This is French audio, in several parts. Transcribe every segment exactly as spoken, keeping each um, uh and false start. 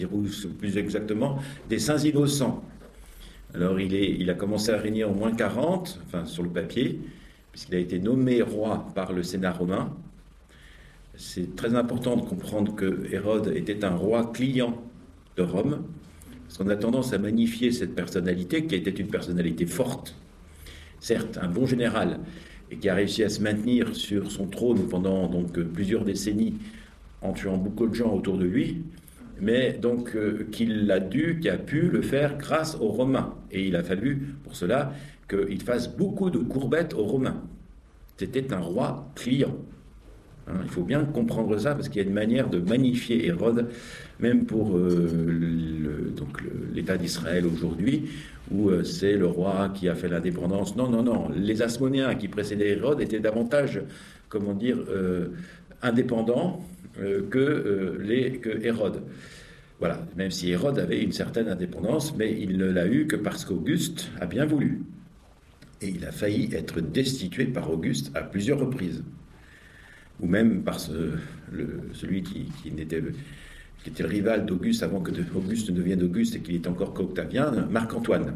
ou plus exactement des saints innocents. Alors il, est, il a commencé à régner en moins quarante, enfin sur le papier, puisqu'il a été nommé roi par le Sénat romain. C'est très important de comprendre que Hérode était un roi client de Rome, parce qu'on a tendance à magnifier cette personnalité, qui était une personnalité forte, certes un bon général, et qui a réussi à se maintenir sur son trône pendant donc plusieurs décennies en tuant beaucoup de gens autour de lui, mais donc euh, qu'il a dû, qu'il a pu le faire grâce aux Romains. Et il a fallu pour cela qu'il fasse beaucoup de courbettes aux Romains. C'était un roi client. Hein, il faut bien comprendre ça, parce qu'il y a une manière de magnifier Hérode, même pour euh, le, donc le, l'État d'Israël aujourd'hui, où euh, c'est le roi qui a fait l'indépendance. Non, non, non. Les Hasmonéens qui précédaient Hérode étaient davantage, comment dire, euh, indépendants euh, que, euh, les, que Hérode. Voilà. Même si Hérode avait une certaine indépendance, mais il ne l'a eu que parce qu'Auguste a bien voulu. Et il a failli être destitué par Auguste à plusieurs reprises. Ou même par ce, le, celui qui, qui, n'était, qui était le rival d'Auguste avant que de, Auguste ne devienne Auguste et qu'il est encore qu'Octavien, Marc-Antoine.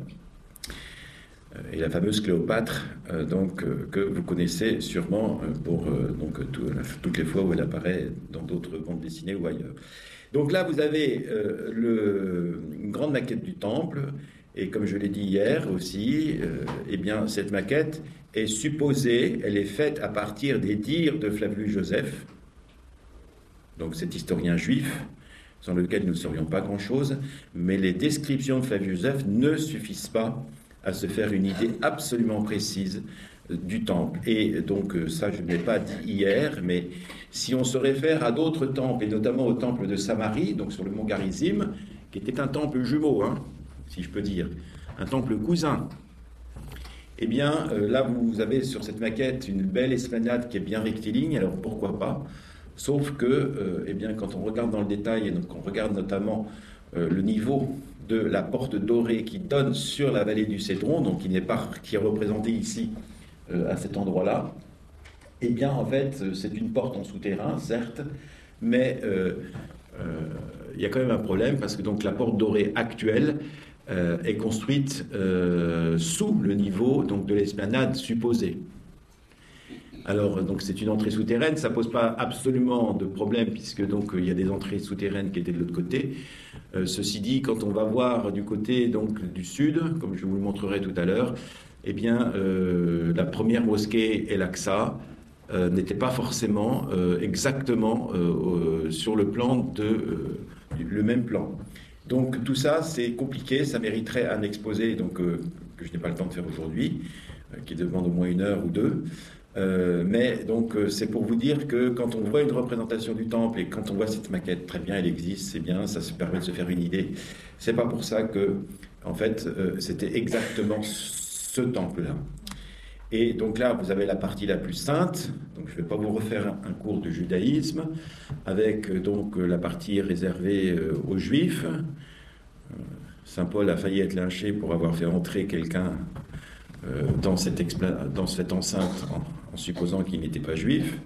Et la fameuse Cléopâtre, euh, donc, euh, que vous connaissez sûrement euh, pour euh, donc, tout, toutes les fois où elle apparaît dans d'autres bandes dessinées ou ailleurs. Donc là, vous avez euh, le, une grande maquette du temple, et comme je l'ai dit hier aussi, euh, eh bien, cette maquette est supposée, elle est faite à partir des dires de Flavius Joseph, donc cet historien juif, sans lequel nous ne saurions pas grand-chose, mais les descriptions de Flavius Joseph ne suffisent pas à se faire une idée absolument précise du temple. Et donc, ça, je ne l'ai pas dit hier, mais si on se réfère à d'autres temples, et notamment au temple de Samarie, donc sur le mont Garizim, qui était un temple jumeau, hein, si je peux dire, un temple cousin, eh bien, euh, là, vous avez sur cette maquette une belle esplanade qui est bien rectiligne, alors pourquoi pas? Sauf que, euh, eh bien, quand on regarde dans le détail, et donc on regarde notamment euh, le niveau de la porte dorée qui donne sur la vallée du Cédron, donc qui n'est pas, qui est représentée ici, euh, à cet endroit-là, eh bien, en fait, c'est une porte en souterrain, certes, mais euh, euh, il y a quand même un problème, parce que donc la porte dorée actuelle euh, est construite euh, sous le niveau donc, de l'esplanade supposée. Alors, donc c'est une entrée souterraine, ça pose pas absolument de problème, puisque donc il y a des entrées souterraines qui étaient de l'autre côté. Euh, ceci dit, quand on va voir du côté donc du sud, comme je vous le montrerai tout à l'heure, eh bien, euh, la première mosquée El-Aqsa euh, n'était pas forcément euh, exactement euh, euh, sur le plan de euh, le même plan. Donc tout ça, c'est compliqué, ça mériterait un exposé donc euh, que je n'ai pas le temps de faire aujourd'hui, euh, qui demande au moins une heure ou deux. Euh, mais donc euh, c'est pour vous dire que quand on voit une représentation du temple et quand on voit cette maquette, très bien, elle existe, c'est bien, ça se permet de se faire une idée. C'est pas pour ça que, en fait, euh, c'était exactement ce temple-là. Et donc là, vous avez la partie la plus sainte. Donc je ne vais pas vous refaire un, un cours de judaïsme avec euh, donc la partie réservée euh, aux Juifs. Euh, Saint Paul a failli être lynché pour avoir fait entrer quelqu'un euh, dans, cette expla- dans cette enceinte en, en supposant qu'il n'était pas juif.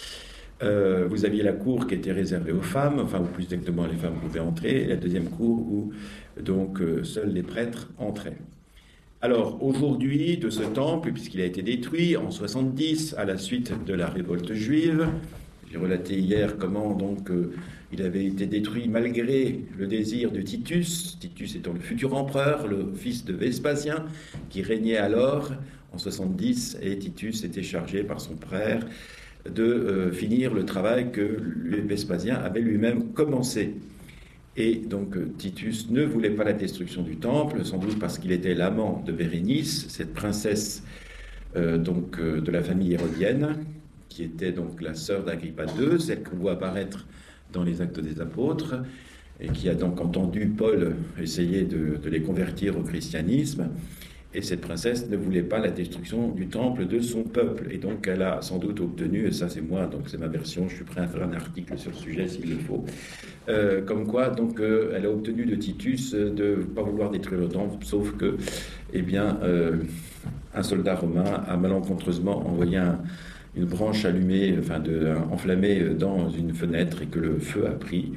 Euh, vous aviez la cour qui était réservée aux femmes, enfin, ou plus exactement, les femmes pouvaient entrer, et la deuxième cour où donc euh, seuls les prêtres entraient. Alors, aujourd'hui, de ce temple, puisqu'il a été détruit en soixante-dix à la suite de la révolte juive, j'ai relaté hier comment donc euh, il avait été détruit malgré le désir de Titus, Titus étant le futur empereur, le fils de Vespasien, qui régnait alors en soixante-dix, et Titus était chargé par son frère de euh, finir le travail que Vespasien avait lui-même commencé. Et donc Titus ne voulait pas la destruction du temple, sans doute parce qu'il était l'amant de Bérénice, cette princesse euh, donc, euh, de la famille hérodienne, qui était donc la sœur d'Agrippa deux, celle qu'on voit apparaître dans les Actes des Apôtres, et qui a donc entendu Paul essayer de, de les convertir au christianisme. Et cette princesse ne voulait pas la destruction du temple de son peuple. Et donc elle a sans doute obtenu, et ça c'est moi, donc c'est ma version, je suis prêt à faire un article sur le sujet s'il le faut, euh, comme quoi donc euh, elle a obtenu de Titus de ne pas vouloir détruire le temple, sauf que, eh bien, euh, un soldat romain a malencontreusement envoyé un, une branche allumée, enfin de, un, enflammée dans une fenêtre, et que le feu a pris,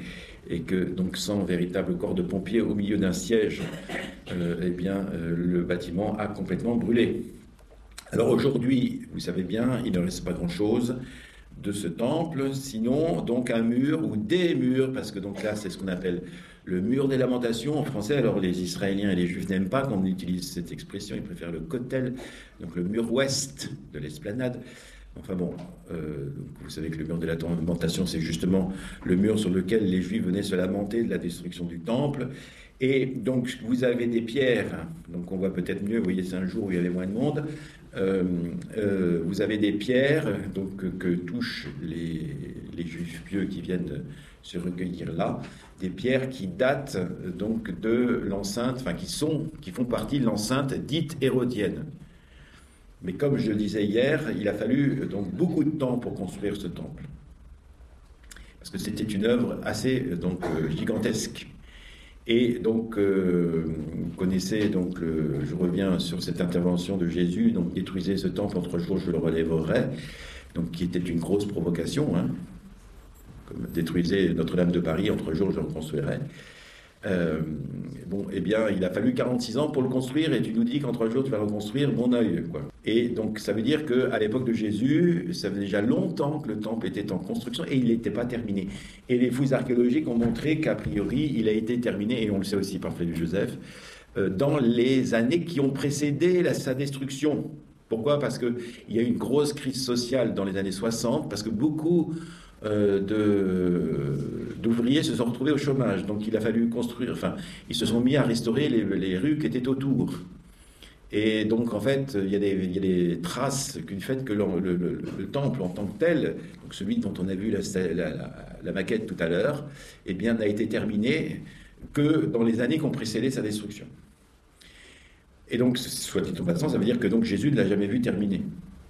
et que donc sans véritable corps de pompiers au milieu d'un siège, euh, eh bien euh, le bâtiment a complètement brûlé. Alors aujourd'hui, vous savez bien, il ne reste pas grand-chose de ce temple, sinon donc un mur ou des murs, parce que donc là c'est ce qu'on appelle le mur des lamentations en français. Alors les Israéliens et les Juifs n'aiment pas quand on utilise cette expression, ils préfèrent le kotel, donc le mur ouest de l'esplanade. Enfin bon, euh, vous savez que le mur de la lamentation, c'est justement le mur sur lequel les Juifs venaient se lamenter de la destruction du temple. Et donc vous avez des pierres, donc on voit peut-être mieux, vous voyez c'est un jour où il y avait moins de monde. Euh, euh, vous avez des pierres donc, que, que touchent les, les Juifs pieux qui viennent se recueillir là, des pierres qui datent donc de l'enceinte, enfin qui sont, qui font partie de l'enceinte dite hérodienne. Mais comme je le disais hier, il a fallu donc beaucoup de temps pour construire ce temple, parce que c'était une œuvre assez donc gigantesque. Et donc, euh, vous connaissez, donc, le, je reviens sur cette intervention de Jésus, donc détruisez ce temple, en trois jours je le relèverai, donc qui était une grosse provocation, hein, comme détruisez Notre-Dame de Paris, en trois jours je le reconstruirai. Euh, bon, eh bien, il a fallu quarante-six ans pour le construire, et tu nous dis qu'en trois jours tu vas reconstruire mon œil, quoi. Et donc, ça veut dire qu'à l'époque de Jésus, ça faisait déjà longtemps que le temple était en construction et il n'était pas terminé. Et les fouilles archéologiques ont montré qu'a priori, il a été terminé, et on le sait aussi par Flavius Joseph, euh, dans les années qui ont précédé la, sa destruction. Pourquoi ? Parce qu'il y a eu une grosse crise sociale dans les années soixante, parce que beaucoup Euh, de, d'ouvriers se sont retrouvés au chômage. Donc il a fallu construire, enfin, ils se sont mis à restaurer les, les rues qui étaient autour. Et donc en fait, il y a des, il y a des traces du fait que le, le, le, le temple en tant que tel, donc celui dont on a vu la, la, la, la maquette tout à l'heure, eh bien, n'a été terminé que dans les années qui ont précédé sa destruction. Et donc, soit dit en passant, ça veut dire que donc Jésus ne l'a jamais vu terminé.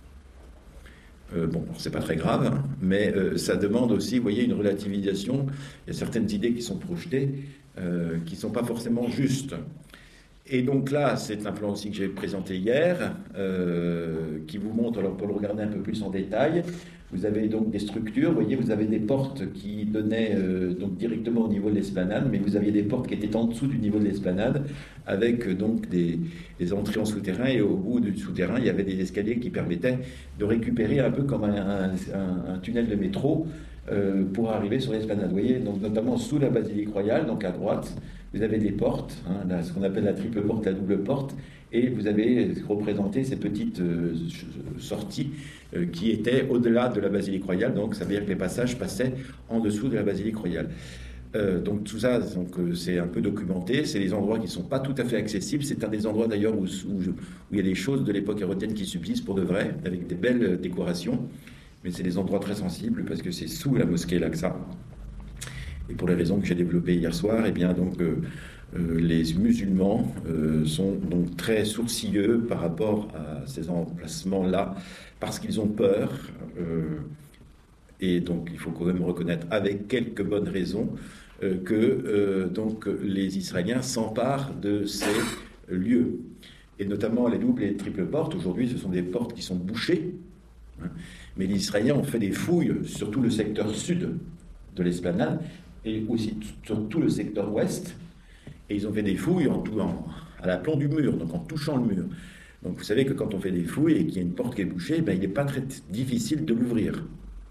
Euh, bon, c'est pas très grave, hein, mais euh, ça demande aussi, vous voyez, une relativisation. Il y a certaines idées qui sont projetées, euh, qui ne sont pas forcément justes. Et donc là, c'est un plan aussi que j'ai présenté hier, euh, qui vous montre, alors pour le regarder un peu plus en détail, vous avez donc des structures, vous voyez, vous avez des portes qui donnaient euh, donc directement au niveau de l'esplanade, mais vous aviez des portes qui étaient en dessous du niveau de l'esplanade, avec euh, donc des, des entrées en souterrain, et au bout du souterrain, il y avait des escaliers qui permettaient de récupérer un peu comme un, un, un, un tunnel de métro euh, pour arriver sur l'esplanade. Vous voyez, donc notamment sous la basilique royale, donc à droite, vous avez des portes, hein, là, ce qu'on appelle la triple porte, la double porte, et vous avez représenté ces petites euh, sorties euh, qui étaient au-delà de la basilique royale, donc ça veut dire que les passages passaient en dessous de la basilique royale. Euh, donc tout ça, donc, euh, c'est un peu documenté, c'est des endroits qui ne sont pas tout à fait accessibles, c'est un des endroits d'ailleurs où, où, où il y a des choses de l'époque hérodienne qui subsistent pour de vrai, avec des belles décorations, mais c'est des endroits très sensibles parce que c'est sous la mosquée Al-Aqsa. Et pour les raisons que j'ai développées hier soir, eh bien donc euh, euh, les musulmans euh, sont donc très sourcilleux par rapport à ces emplacements-là, parce qu'ils ont peur. Euh, et donc il faut quand même reconnaître, avec quelques bonnes raisons, euh, que euh, donc les Israéliens s'emparent de ces lieux. Et notamment les doubles et les triples portes. Aujourd'hui, ce sont des portes qui sont bouchées. Hein, mais les Israéliens ont fait des fouilles sur tout le secteur sud de l'esplanade, et aussi sur tout le secteur ouest, et ils ont fait des fouilles en tout, en, à l'aplomb du mur, donc en touchant le mur. Donc vous savez que quand on fait des fouilles et qu'il y a une porte qui est bouchée, ben, il n'est pas très difficile de l'ouvrir.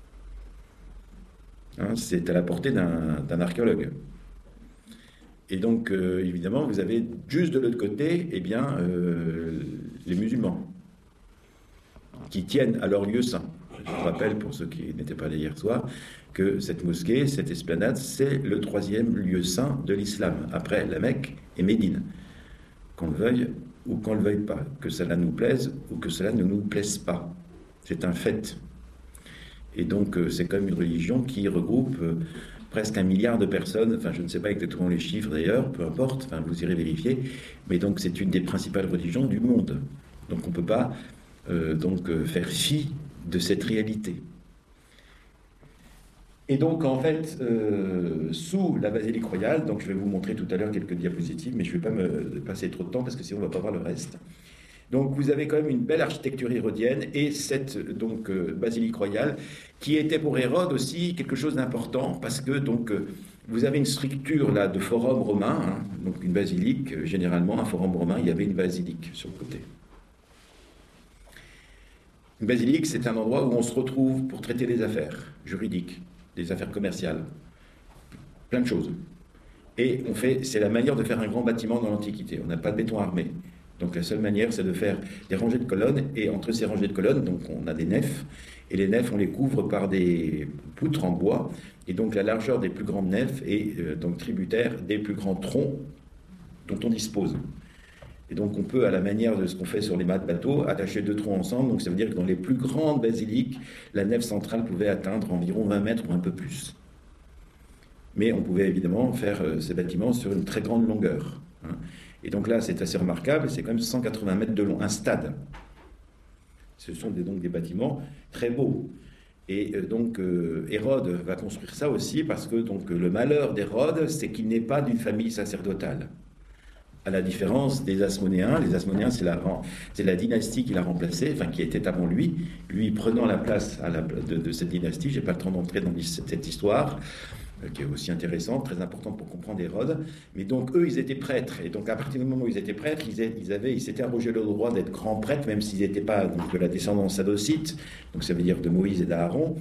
Hein, c'est à la portée d'un, d'un archéologue. Et donc, euh, évidemment, vous avez juste de l'autre côté, eh bien, euh, les musulmans, qui tiennent à leur lieu saint. Je vous rappelle, pour ceux qui n'étaient pas là hier soir, que cette mosquée, cette esplanade, c'est le troisième lieu saint de l'islam, après la Mecque et Médine. Qu'on le veuille ou qu'on ne le veuille pas, que cela nous plaise ou que cela ne nous plaise pas. C'est un fait. Et donc, c'est comme une religion qui regroupe presque un milliard de personnes, enfin, je ne sais pas exactement les chiffres d'ailleurs, peu importe, enfin, vous irez vérifier, mais donc c'est une des principales religions du monde. Donc, on ne peut pas euh, donc, faire fi de cette réalité. Et donc, en fait, euh, sous la basilique royale, donc je vais vous montrer tout à l'heure quelques diapositives, mais je ne vais pas me passer trop de temps parce que sinon on ne va pas voir le reste. Donc, vous avez quand même une belle architecture hérodienne et cette donc, euh, basilique royale qui était pour Hérode aussi quelque chose d'important parce que donc, euh, vous avez une structure là de forum romain, hein, donc une basilique, généralement un forum romain, il y avait une basilique sur le côté. Une basilique, c'est un endroit où on se retrouve pour traiter des affaires juridiques, des affaires commerciales, plein de choses. Et on fait, c'est la manière de faire un grand bâtiment dans l'Antiquité. On n'a pas de béton armé. Donc la seule manière, c'est de faire des rangées de colonnes, et entre ces rangées de colonnes, donc on a des nefs, et les nefs, on les couvre par des poutres en bois, et donc la largeur des plus grandes nefs est euh, donc tributaire des plus grands troncs dont on dispose. Et donc on peut, à la manière de ce qu'on fait sur les mâts de bateau, attacher deux troncs ensemble, donc ça veut dire que dans les plus grandes basiliques, la nef centrale pouvait atteindre environ vingt mètres ou un peu plus. Mais on pouvait évidemment faire euh, ces bâtiments sur une très grande longueur, hein. Et donc là, c'est assez remarquable, c'est quand même cent quatre-vingts mètres de long, un stade. Ce sont des, donc des bâtiments très beaux. Et euh, donc euh, Hérode va construire ça aussi parce que donc, le malheur d'Hérode, c'est qu'il n'est pas d'une famille sacerdotale. À la différence des Asmonéens, les Asmonéens, c'est la, c'est la dynastie qu'il a remplacée, enfin qui était avant lui, lui prenant la place à la, de, de cette dynastie. Je n'ai pas le temps d'entrer dans cette histoire, qui est aussi intéressante, très importante pour comprendre Hérode. Mais donc, eux, ils étaient prêtres. Et donc, à partir du moment où ils étaient prêtres, ils, avaient, ils s'étaient arrogé le droit d'être grands prêtres, même s'ils n'étaient pas donc, de la descendance sadocyte, donc ça veut dire de Moïse et d'Aaron.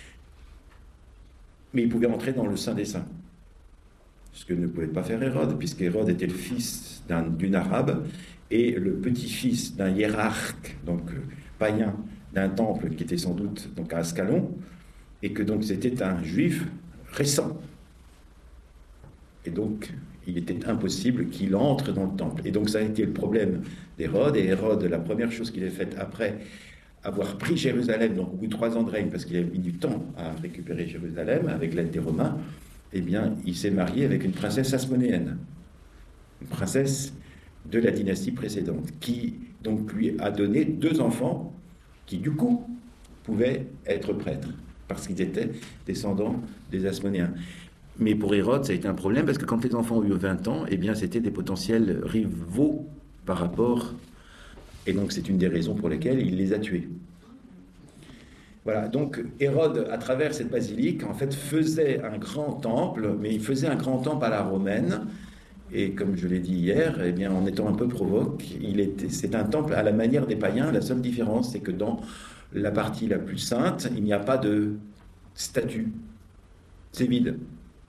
Mais ils pouvaient entrer dans le Saint des Saints. Ce que ne pouvait pas faire Hérode, puisqu'Hérode était le fils d'un, d'une arabe et le petit-fils d'un hiérarque, donc euh, païen, d'un temple qui était sans doute donc, à Ascalon, et que donc c'était un juif récent. Et donc, il était impossible qu'il entre dans le temple. Et donc, ça a été le problème d'Hérode. Et Hérode, la première chose qu'il a faite après avoir pris Jérusalem, donc au bout de trois ans de règne, parce qu'il a mis du temps à récupérer Jérusalem avec l'aide des Romains, eh bien, il s'est marié avec une princesse asmonéenne, une princesse de la dynastie précédente, qui donc lui a donné deux enfants qui, du coup, pouvaient être prêtres, parce qu'ils étaient descendants des Asmonéens. Mais pour Hérode, ça a été un problème, parce que quand les enfants ont eu vingt ans, eh bien, c'était des potentiels rivaux par rapport... Et donc, c'est une des raisons pour lesquelles il les a tués. Voilà, donc Hérode, à travers cette basilique, en fait, faisait un grand temple, mais il faisait un grand temple à la romaine, et comme je l'ai dit hier, eh bien, en étant un peu provoque, il était, c'est un temple à la manière des païens. La seule différence, c'est que dans la partie la plus sainte, il n'y a pas de statue. C'est vide.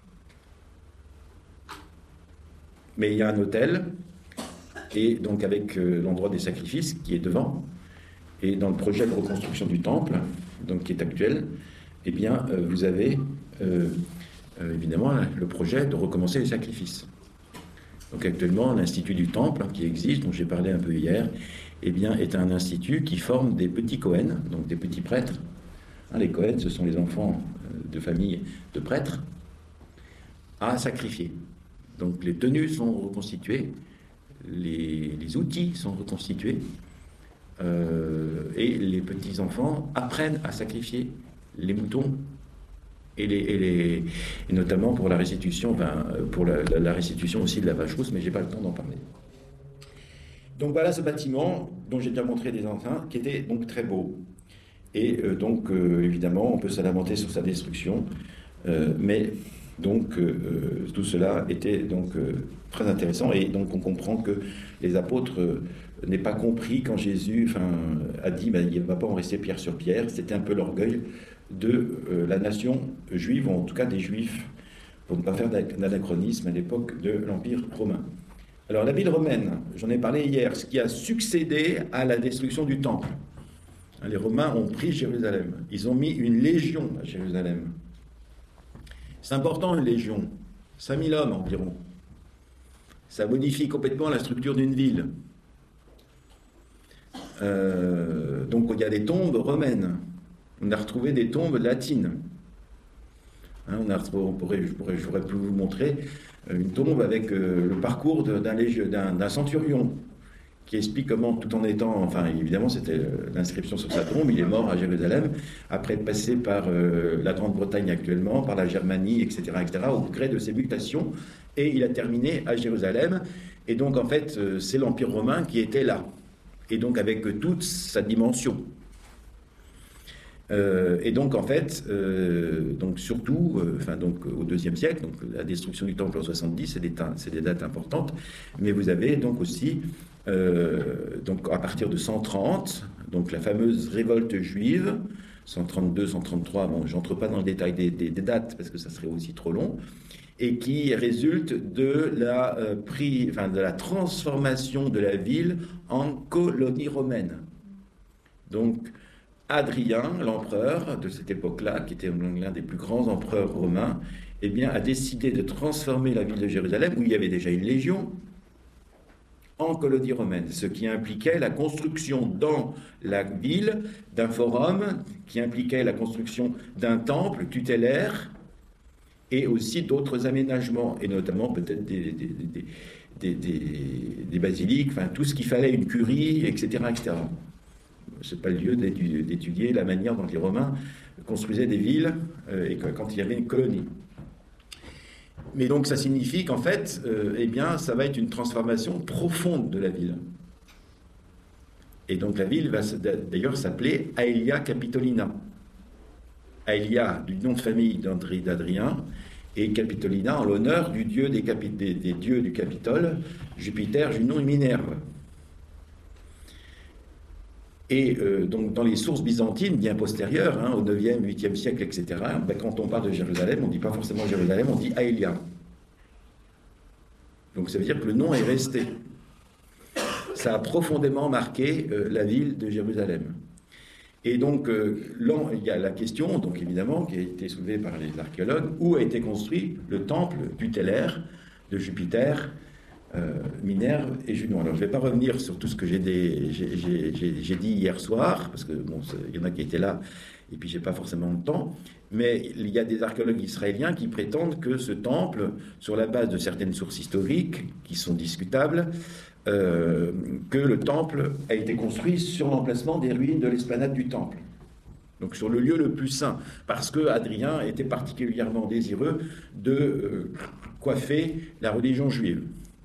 Mais il y a un autel, et donc avec euh, l'endroit des sacrifices qui est devant, et dans le projet de reconstruction du temple, donc qui est actuel, eh bien, euh, vous avez euh, euh, évidemment le projet de recommencer les sacrifices. Donc actuellement, l'Institut du Temple, hein, qui existe, dont j'ai parlé un peu hier, eh bien, est un institut qui forme des petits Cohen, donc des petits prêtres. Hein, les Cohen, ce sont les enfants euh, de famille de prêtres, à sacrifier. Donc les tenues sont reconstituées, les, les outils sont reconstitués, euh, et les petits-enfants apprennent à sacrifier les moutons, et, les, et, les, et notamment pour la restitution, ben, pour la, la, la restitution aussi de la vache rousse, mais je n'ai pas le temps d'en parler. Donc voilà ce bâtiment dont j'ai déjà montré des empreintes, qui était donc très beau. Et euh, donc euh, évidemment, on peut se lamenter sur sa destruction, euh, mais donc euh, tout cela était donc euh, très intéressant, et donc on comprend que les apôtres euh, n'aient pas compris quand Jésus enfin, a dit ben, il ne va pas en rester pierre sur pierre. C'était un peu l'orgueil de euh, la nation juive, ou en tout cas des juifs, pour ne pas faire d'anachronisme à l'époque de l'Empire romain. Alors la ville romaine, j'en ai parlé hier, ce qui a succédé à la destruction du temple. Les Romains ont pris Jérusalem, ils ont mis une légion à Jérusalem. C'est important, une légion, cinq mille hommes environ. Ça modifie complètement la structure d'une ville. Euh, donc il y a des tombes romaines. On a retrouvé des tombes latines. Hein, on a, on pourrait, je pourrais, j'aurais pu vous montrer une tombe avec euh, le parcours de, d'un, d'un, d'un centurion, qui explique comment, tout en étant, enfin évidemment c'était l'inscription sur sa tombe, il est mort à Jérusalem, après être passé par euh, la Grande-Bretagne actuellement, par la Germanie, et cetera, et cetera, au gré de ses mutations, et il a terminé à Jérusalem. Et donc en fait, euh, c'est l'Empire romain qui était là, et donc avec toute sa dimension. Euh, et donc, en fait, euh, donc surtout, euh, enfin, donc, au deuxième siècle, donc, la destruction du temple en soixante-dix, c'est des, c'est des dates importantes, mais vous avez donc aussi, euh, donc, à partir de cent trente, donc la fameuse révolte juive, cent trente-deux, cent trente-trois, bon, j'entre pas dans le détail des, des, des dates, parce que ça serait aussi trop long, et qui résulte de la, euh, pri, enfin, de la transformation de la ville en colonie romaine. Donc, Hadrien, l'empereur de cette époque-là, qui était l'un des plus grands empereurs romains, eh bien, a décidé de transformer la ville de Jérusalem, où il y avait déjà une légion, en colonie romaine, ce qui impliquait la construction dans la ville d'un forum, qui impliquait la construction d'un temple tutélaire, et aussi d'autres aménagements, et notamment peut-être des, des, des, des, des, des basiliques, enfin tout ce qu'il fallait, une curie, et cetera, et cetera. Ce n'est pas le lieu d'étudier la manière dont les Romains construisaient des villes euh, et quand il y avait une colonie. Mais donc ça signifie qu'en fait, euh, eh bien, ça va être une transformation profonde de la ville. Et donc la ville va d'ailleurs s'appeler Aelia Capitolina. Aelia du nom de famille d'André d'Adrien et Capitolina en l'honneur du dieu des, capi des, des dieux du Capitole, Jupiter, Junon et Minerve. Et euh, donc dans les sources byzantines bien postérieures, hein, au neuvième, huitième siècle, et cetera, ben, quand on parle de Jérusalem, on ne dit pas forcément Jérusalem, on dit Aelia. Donc ça veut dire que le nom est resté. Ça a profondément marqué euh, la ville de Jérusalem. Et donc euh, là, il y a la question, donc évidemment, qui a été soulevée par les archéologues, où a été construit le temple tutélaire de Jupiter, Euh, Minerve et Junon. Alors je ne vais pas revenir sur tout ce que j'ai dit hier soir, parce que bon, il y en a qui étaient là, et puis j'ai pas forcément le temps, mais il y a des archéologues israéliens qui prétendent que ce temple, sur la base de certaines sources historiques, qui sont discutables, euh, que le temple a été construit sur l'emplacement des ruines de l'esplanade du temple. Donc sur le lieu le plus saint, parce que Hadrien était particulièrement désireux de euh, coiffer la religion juive.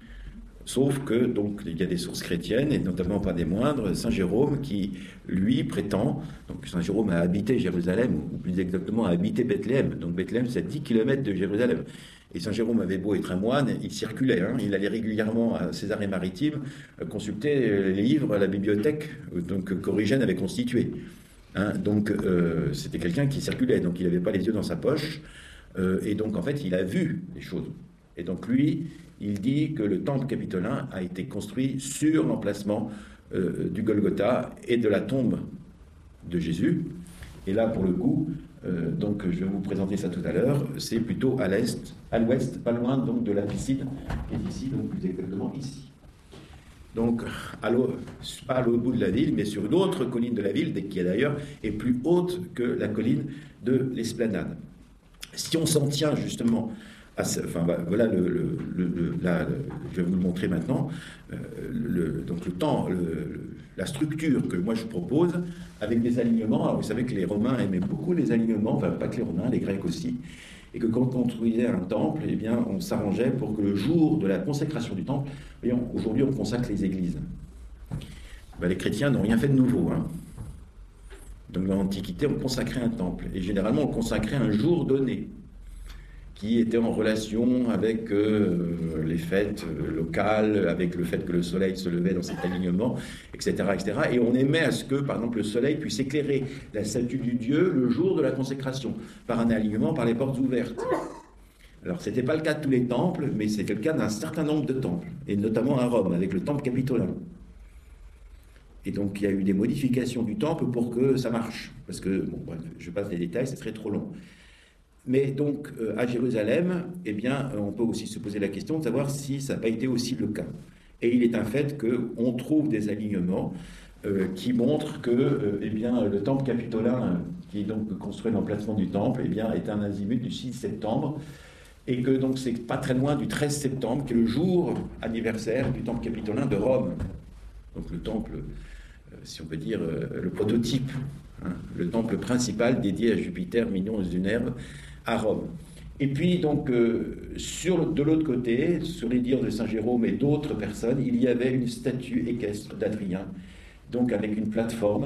Sauf que, donc, il y a des sources chrétiennes, et notamment pas des moindres, Saint Jérôme, qui, lui, prétend, donc Saint Jérôme a habité Jérusalem, ou plus exactement a habité Bethléem, donc Bethléem, c'est à dix kilomètres de Jérusalem. Et Saint Jérôme avait beau être un moine, il circulait, hein, il allait régulièrement à Césarée-Maritime euh, consulter les livres à la bibliothèque euh, donc, qu'Origène avait constituée. Hein, donc, euh, c'était quelqu'un qui circulait, donc il n'avait pas les yeux dans sa poche, euh, et donc, en fait, il a vu les choses. Et donc, lui, il dit que le temple capitolin a été construit sur l'emplacement euh, du Golgotha et de la tombe de Jésus. Et là, pour le coup, euh, donc je vais vous présenter ça tout à l'heure, c'est plutôt à l'est, à l'ouest, pas loin donc de la piscine, qui est ici, donc plus exactement ici. Donc, à pas à l'autre bout de la ville, mais sur une autre colline de la ville, qui d'ailleurs est plus haute que la colline de l'Esplanade. Si on s'en tient justement à ce, enfin voilà, le, le, le, là, le, je vais vous le montrer maintenant, euh, le, donc le temps, le, la structure que moi je propose, avec des alignements. Alors vous savez que les Romains aimaient beaucoup les alignements, enfin pas que les Romains, les Grecs aussi, et que quand on construisait un temple, eh bien, on s'arrangeait pour que le jour de la consécration du temple, aujourd'hui on consacre les églises. Ben, les chrétiens n'ont rien fait de nouveau. Hein. Donc dans l'Antiquité, on consacrait un temple, et généralement on consacrait un jour donné, qui était en relation avec euh, les fêtes euh, locales, avec le fait que le soleil se levait dans cet alignement, et cetera, et cetera. Et on aimait à ce que, par exemple, le soleil puisse éclairer la statue du Dieu le jour de la consécration, par un alignement par les portes ouvertes. Alors, ce n'était pas le cas de tous les temples, mais c'était le cas d'un certain nombre de temples, et notamment à Rome, avec le temple capitolin. Et donc, il y a eu des modifications du temple pour que ça marche. Parce que, bon, bref, je passe les détails, ce serait trop long. Mais donc, euh, à Jérusalem, eh bien, on peut aussi se poser la question de savoir si ça n'a pas été aussi le cas. Et il est un fait qu'on trouve des alignements euh, qui montrent que euh, eh bien, le temple capitolin, euh, qui est donc construit à l'emplacement du temple, eh bien, est un azimut du six septembre, et que donc c'est pas très loin du treize septembre, qui est le jour anniversaire du temple capitolin de Rome. Donc le temple, euh, si on peut dire, euh, le prototype, hein, le temple principal dédié à Jupiter, Minon et Zunerbe, à Rome. Et puis, donc, euh, sur, de l'autre côté, sur les dires de Saint Jérôme et d'autres personnes, il y avait une statue équestre d'Adrien, donc avec une plateforme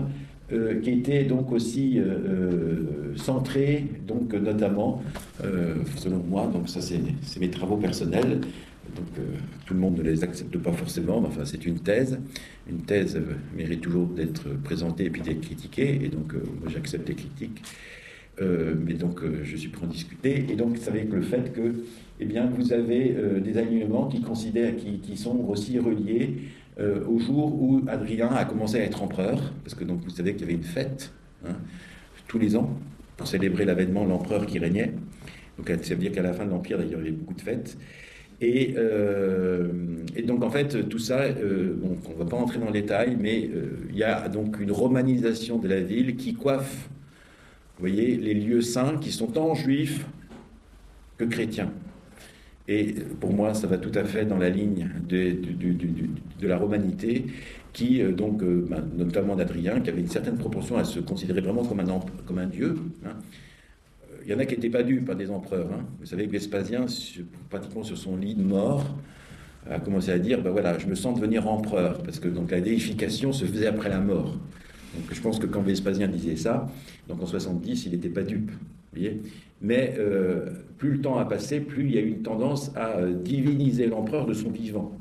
euh, qui était donc aussi euh, euh, centrée, donc notamment, euh, selon moi, donc ça c'est mes travaux personnels, donc euh, tout le monde ne les accepte pas forcément, mais enfin c'est une thèse. Une thèse euh, mérite toujours d'être présentée et puis d'être critiquée, et donc euh, moi j'accepte les critiques. Euh, mais donc euh, je suis prêt à en discuter. Et donc c'est avec le fait que eh bien, vous avez euh, des alignements qui, considèrent, qui, qui sont aussi reliés euh, au jour où Adrien a commencé à être empereur, parce que donc vous savez qu'il y avait une fête hein, tous les ans pour célébrer l'avènement de l'empereur qui régnait. Donc ça veut dire qu'à la fin de l'Empire, d'ailleurs, il y avait beaucoup de fêtes. Et, euh, et donc en fait tout ça, euh, bon, on ne va pas entrer dans le détail, mais euh, il y a donc une romanisation de la ville qui coiffe, vous voyez, les lieux saints qui sont tant juifs que chrétiens. Et pour moi, ça va tout à fait dans la ligne de, de, de, de, de la romanité, qui, euh, donc, euh, ben, notamment d'Adrien, qui avait une certaine proportion à se considérer vraiment comme un, comme un dieu. Hein. Il y en a qui n'étaient pas dupes par des empereurs. Hein. Vous savez que Vespasien, pratiquement sur son lit de mort, a commencé à dire ben voilà, je me sens devenir empereur, parce que donc, la déification se faisait après la mort. Donc je pense que quand Vespasien disait ça, donc en soixante-dix, il n'était pas dupe. Vous voyez, mais euh, plus le temps a passé, plus il y a eu une tendance à euh, diviniser l'empereur de son vivant.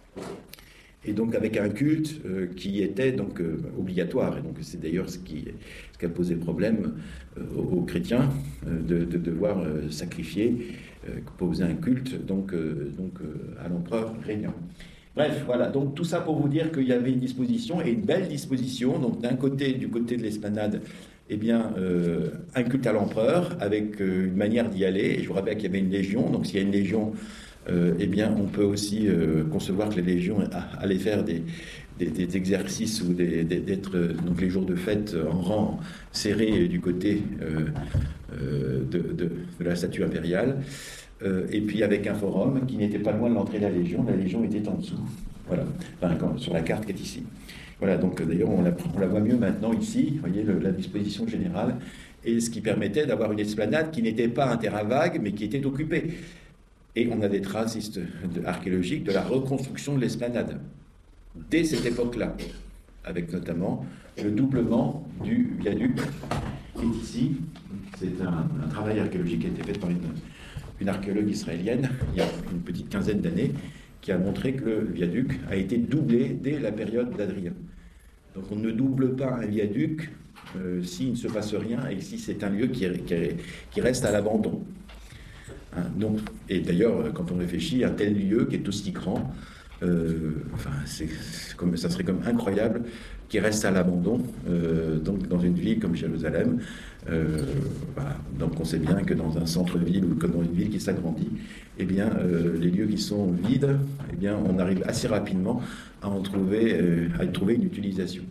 Et donc avec un culte euh, qui était donc euh, obligatoire. Et donc c'est d'ailleurs ce qui, ce qui a posé problème euh, aux, aux chrétiens euh, de, de devoir euh, sacrifier, euh, poser un culte donc, euh, donc euh, à l'empereur régnant. Bref, voilà, donc tout ça pour vous dire qu'il y avait une disposition, et une belle disposition, donc d'un côté, du côté de l'esplanade, eh bien, euh, un culte à l'empereur, avec euh, une manière d'y aller, et je vous rappelle qu'il y avait une légion, donc s'il y a une légion, euh, eh bien, on peut aussi euh, concevoir que les légions allaient faire des, des, des exercices, ou des, des, d'être, donc les jours de fête en rang serré du côté euh, euh, de, de, de la statue impériale. Euh, et puis avec un forum qui n'était pas loin de l'entrée de la Légion. La Légion était en dessous, voilà, enfin, quand, sur la carte qui est ici. Voilà, donc d'ailleurs on la, on la voit mieux maintenant ici, vous voyez le, la disposition générale, et ce qui permettait d'avoir une esplanade qui n'était pas un terrain vague, mais qui était occupée. Et on a des traces archéologiques de la reconstruction de l'esplanade, dès cette époque-là, avec notamment le doublement du viaduc qui est ici. C'est un, un travail archéologique qui a été fait par une... une archéologue israélienne, il y a une petite quinzaine d'années, qui a montré que le viaduc a été doublé dès la période d'Adrien. Donc on ne double pas un viaduc euh, s'il ne se passe rien, et si c'est un lieu qui, qui, qui reste à l'abandon. Hein, donc, et d'ailleurs, quand on réfléchit à un tel lieu qui est aussi grand, euh, enfin, c'est, c'est comme, ça serait comme incroyable qu'il reste à l'abandon, euh, donc dans une ville comme Jérusalem. Euh, voilà. Donc on sait bien que dans un centre-ville ou comme dans une ville qui s'agrandit, eh bien euh, les lieux qui sont vides, eh bien on arrive assez rapidement à en trouver, euh, à y trouver une utilisation.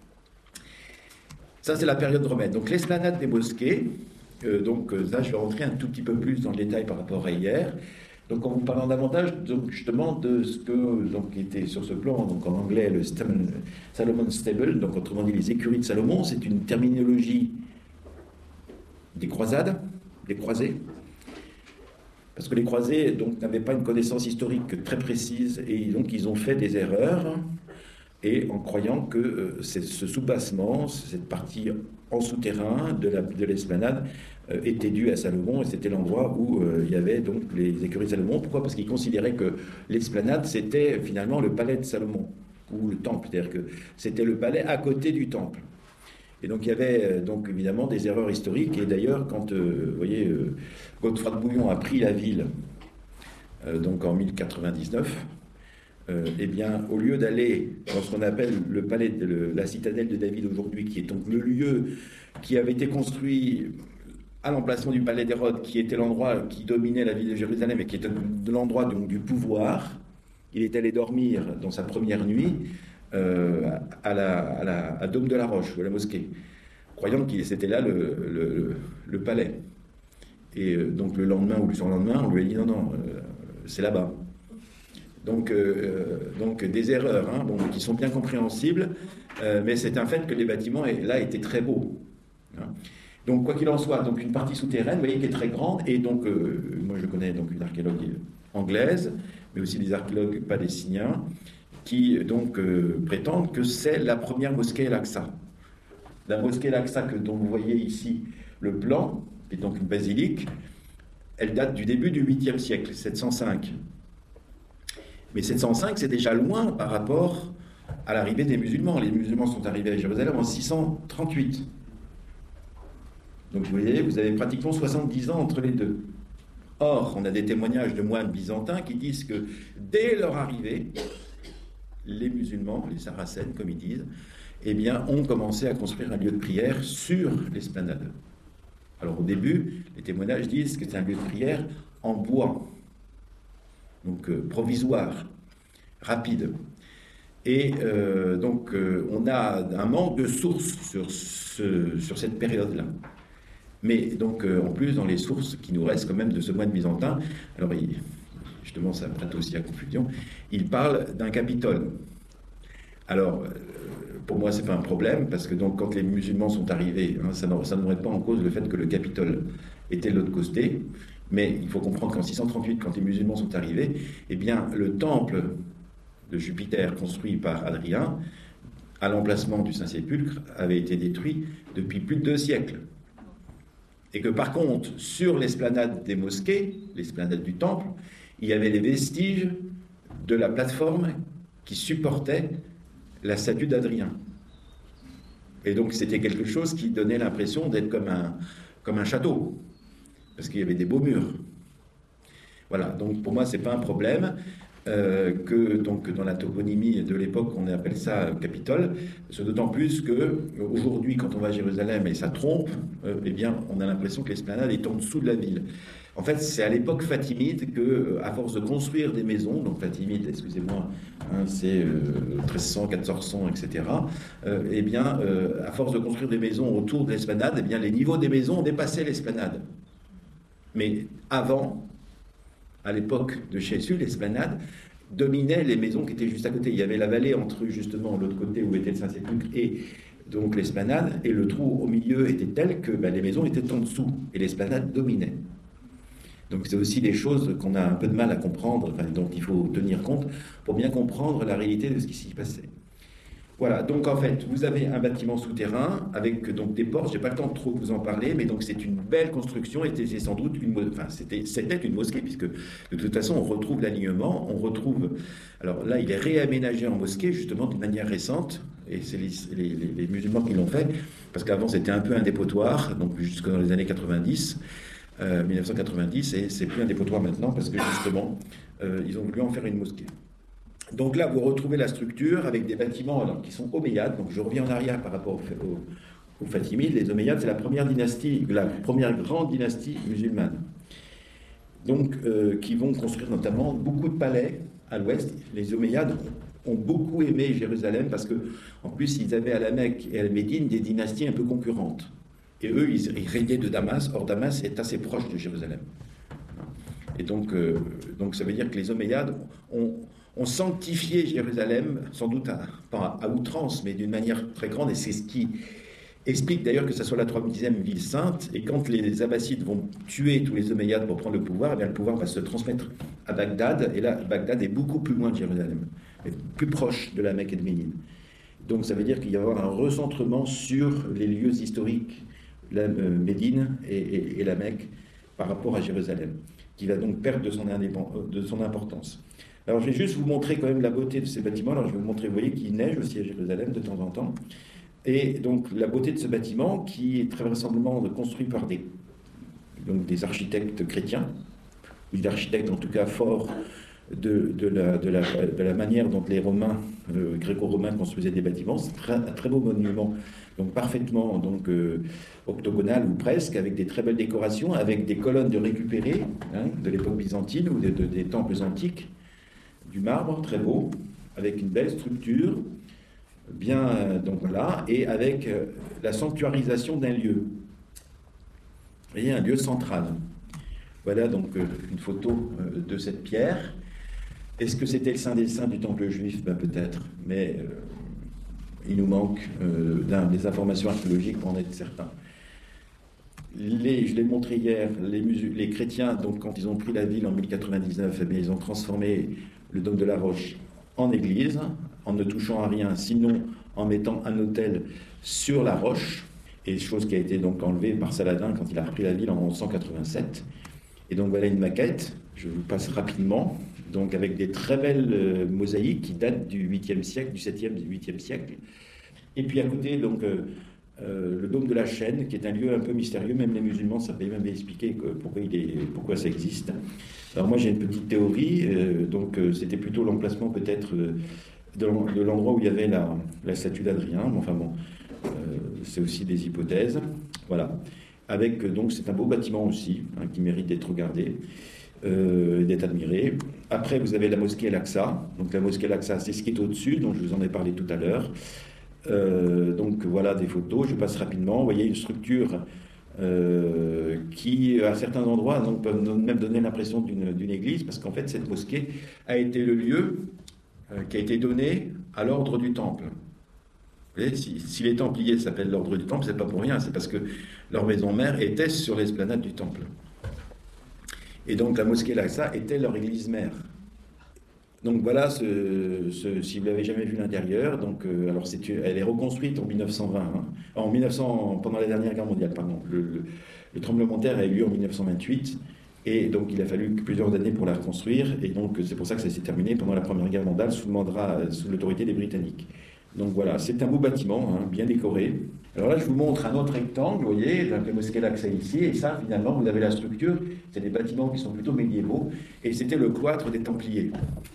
Ça c'est la période romaine. Donc l'esplanade des mosquées. Euh, donc là je vais rentrer un tout petit peu plus dans le détail par rapport à hier. Donc en vous parlant davantage donc, justement de ce que donc, était sur ce plan, donc en anglais le Salomon Stable, donc autrement dit les écuries de Salomon, c'est une terminologie des croisades, des croisés, parce que les croisés donc n'avaient pas une connaissance historique très précise, et donc ils ont fait des erreurs, et en croyant que euh, ce soubassement, cette partie en souterrain de, la, de l'esplanade euh, était due à Salomon, et c'était l'endroit où euh, il y avait donc les écuries de Salomon. Pourquoi ? Parce qu'ils considéraient que l'esplanade c'était finalement le palais de Salomon, ou le temple, c'est-à-dire que c'était le palais à côté du temple. Et donc il y avait euh, donc évidemment des erreurs historiques, et d'ailleurs quand euh, vous voyez euh, Godefroy de Bouillon a pris la ville euh, donc en mille quatre-vingt-dix-neuf, euh, eh bien au lieu d'aller dans ce qu'on appelle le palais de le, la citadelle de David aujourd'hui, qui est donc le lieu qui avait été construit à l'emplacement du palais d'Hérode, qui était l'endroit qui dominait la ville de Jérusalem et qui était de l'endroit donc du pouvoir, il est allé dormir dans sa première nuit Euh, à, la, à, la, à Dôme de la Roche, ou à la mosquée, croyant que c'était là le, le, le palais. Et euh, donc le lendemain ou le surlendemain, on lui a dit non, non, euh, c'est là-bas. Donc, euh, donc des erreurs hein, bon, qui sont bien compréhensibles, euh, mais c'est un fait que les bâtiments là étaient très beaux. Hein. Donc quoi qu'il en soit, donc une partie souterraine, vous voyez, qui est très grande, et donc euh, moi je connais donc une archéologue anglaise, mais aussi des archéologues palestiniens, qui donc euh, prétendent que c'est la première mosquée Al-Aqsa. La mosquée Al-Aqsa, dont vous voyez ici le plan, qui est donc une basilique, elle date du début du huitième siècle, sept cent cinq. Mais sept cent cinq, c'est déjà loin par rapport à l'arrivée des musulmans. Les musulmans sont arrivés à Jérusalem en six cent trente-huit. Donc vous voyez, vous avez pratiquement soixante-dix ans entre les deux. Or, on a des témoignages de moines byzantins qui disent que dès leur arrivée, les musulmans, les sarracènes comme ils disent, eh bien, ont commencé à construire un lieu de prière sur l'esplanade. Alors au début, les témoignages disent que c'est un lieu de prière en bois, donc euh, provisoire, rapide. Et euh, donc euh, on a un manque de sources sur, ce, sur cette période-là. Mais donc euh, en plus, dans les sources qui nous restent quand même de ce moine byzantin, alors il, justement ça prête aussi à confusion, il parle d'un Capitole. Alors, euh, pour moi, ce n'est pas un problème, parce que donc, quand les musulmans sont arrivés, hein, ça ne remet pas en cause le fait que le Capitole était de l'autre côté, mais il faut comprendre qu'en six cent trente-huit, quand les musulmans sont arrivés, eh bien, le temple de Jupiter construit par Hadrien, à l'emplacement du Saint-Sépulcre, avait été détruit depuis plus de deux siècles. Et que par contre, sur l'esplanade des mosquées, l'esplanade du temple, il y avait les vestiges de la plateforme qui supportait la statue d'Adrien. Et donc c'était quelque chose qui donnait l'impression d'être comme un, comme un château, parce qu'il y avait des beaux murs. Voilà, donc pour moi c'est pas un problème euh, que donc dans la toponymie de l'époque on appelle ça Capitole, c'est d'autant plus que aujourd'hui quand on va à Jérusalem et ça trompe, euh, eh bien on a l'impression que l'esplanade est en dessous de la ville. En fait, c'est à l'époque fatimide que, à force de construire des maisons, donc fatimide, excusez-moi, hein, c'est euh, treize cents, quatorze cents, et cetera. Euh, eh bien, euh, à force de construire des maisons autour de l'esplanade, eh bien, les niveaux des maisons ont dépassé l'esplanade. Mais avant, à l'époque de Jésus, l'esplanade dominait les maisons qui étaient juste à côté. Il y avait la vallée entre justement l'autre côté où était le Saint-Sépulcre et donc l'esplanade, et le trou au milieu était tel que ben, les maisons étaient en dessous et l'esplanade dominait. Donc c'est aussi des choses qu'on a un peu de mal à comprendre, enfin, dont il faut tenir compte pour bien comprendre la réalité de ce qui s'y passait. Voilà, donc en fait, vous avez un bâtiment souterrain avec donc des portes, je n'ai pas le temps de trop vous en parler, mais donc c'est une belle construction et c'est sans doute une, enfin, c'était, c'était une mosquée, puisque de toute façon on retrouve l'alignement, on retrouve, alors là il est réaménagé en mosquée justement d'une manière récente, et c'est les, les, les, les musulmans qui l'ont fait, parce qu'avant c'était un peu un dépotoir, donc jusque dans les années quatre-vingt-dix, Euh, mille neuf cent quatre-vingt-dix, et c'est plus un dépotoir maintenant parce que justement euh, ils ont voulu en faire une mosquée. Donc là vous retrouvez la structure avec des bâtiments alors, qui sont omeyyades, donc je reviens en arrière par rapport aux au, au Fatimides. Les omeyyades c'est la première dynastie, la première grande dynastie musulmane, donc euh, qui vont construire notamment beaucoup de palais à l'ouest. Les omeyyades ont beaucoup aimé Jérusalem parce que en plus ils avaient à la Mecque et à la Médine des dynasties un peu concurrentes. Et eux, ils, ils régnaient de Damas. Or, Damas est assez proche de Jérusalem. Et donc, euh, donc ça veut dire que les Omeyyades ont, ont sanctifié Jérusalem, sans doute à, pas à outrance, mais d'une manière très grande. Et c'est ce qui explique d'ailleurs que ça soit la troisième ville sainte. Et quand les Abbassides vont tuer tous les Omeyyades pour prendre le pouvoir, eh bien, le pouvoir va se transmettre à Bagdad. Et là, Bagdad est beaucoup plus loin de Jérusalem, mais plus proche de la Mecque et de Médine. Donc ça veut dire qu'il va y avoir un recentrement sur les lieux historiques, la euh, Médine et, et, et la Mecque par rapport à Jérusalem, qui va donc perdre de son, de son importance. Alors je vais juste vous montrer quand même la beauté de ces bâtiments. Alors je vais vous montrer, vous voyez qu'il neige aussi à Jérusalem de temps en temps. Et donc la beauté de ce bâtiment qui est très vraisemblablement construit par des, donc des architectes chrétiens, ou des architectes en tout cas forts de, de, la, de, la, de la manière dont les Romains, euh, gréco-romains construisaient des bâtiments. C'est très, un très beau monument, donc parfaitement donc, euh, octogonal ou presque, avec des très belles décorations, avec des colonnes de récupérées hein, de l'époque byzantine ou de, de, des temples antiques, du marbre très beau, avec une belle structure, bien, euh, donc voilà, et avec euh, la sanctuarisation d'un lieu. Vous voyez, un lieu central. Voilà donc euh, une photo euh, de cette pierre. Est-ce que c'était le Saint des Saints du temple juif? Ben, peut-être, mais euh, il nous manque euh, des informations archéologiques pour en être certain. Les, je l'ai montré hier, les, musul- les chrétiens, donc, quand ils ont pris la ville en mille quatre-vingt-dix-neuf, eh bien, ils ont transformé le dôme de la Roche en église, en ne touchant à rien, sinon en mettant un autel sur la roche, et chose qui a été donc enlevée par Saladin quand il a repris la ville en cent quatre-vingt-sept. Et donc voilà une maquette, je vous passe rapidement, donc avec des très belles euh, mosaïques qui datent du huitième siècle, du septième, du huitième siècle. Et puis à côté, donc, euh, euh, le dôme de la Chaîne, qui est un lieu un peu mystérieux, même les musulmans savaient même expliquer que, pourquoi, il est, pourquoi ça existe. Alors moi j'ai une petite théorie, euh, donc euh, c'était plutôt l'emplacement peut-être euh, de, de l'endroit où il y avait la, la statue d'Adrien, mais enfin bon, euh, c'est aussi des hypothèses. Voilà. Avec, donc c'est un beau bâtiment aussi, hein, qui mérite d'être regardé, euh, d'être admiré. Après, vous avez la mosquée Al-Aqsa. Donc la mosquée Al-Aqsa, c'est ce qui est au-dessus, dont je vous en ai parlé tout à l'heure. Euh, donc voilà des photos, je passe rapidement. Vous voyez une structure euh, qui, à certains endroits, donc, peut même donner l'impression d'une, d'une église, parce qu'en fait, cette mosquée a été le lieu euh, qui a été donné à l'ordre du Temple. Vous voyez, si, si les Templiers s'appellent l'ordre du Temple, c'est pas pour rien, c'est parce que leur maison mère était sur l'esplanade du Temple. Et donc la mosquée Al-Aqsa était leur église mère. Donc voilà, ce, ce, si vous l'avez jamais vu l'intérieur, donc euh, alors c'est, elle est reconstruite en mille neuf cent vingt, hein, en mille neuf cents, pendant la dernière guerre mondiale, pardon. Le, le, le tremblement de terre a eu lieu en mille neuf cent vingt-huit, et donc il a fallu plusieurs années pour la reconstruire, et donc c'est pour ça que ça s'est terminé pendant la première guerre mondiale sous, le mandat, sous l'autorité des Britanniques. Donc voilà, c'est un beau bâtiment, hein, bien décoré. Alors là, je vous montre un autre rectangle, vous voyez, donc la mosquée Al-Aqsa ici, et ça, finalement, vous avez la structure, c'est des bâtiments qui sont plutôt médiévaux, et c'était le cloître des Templiers.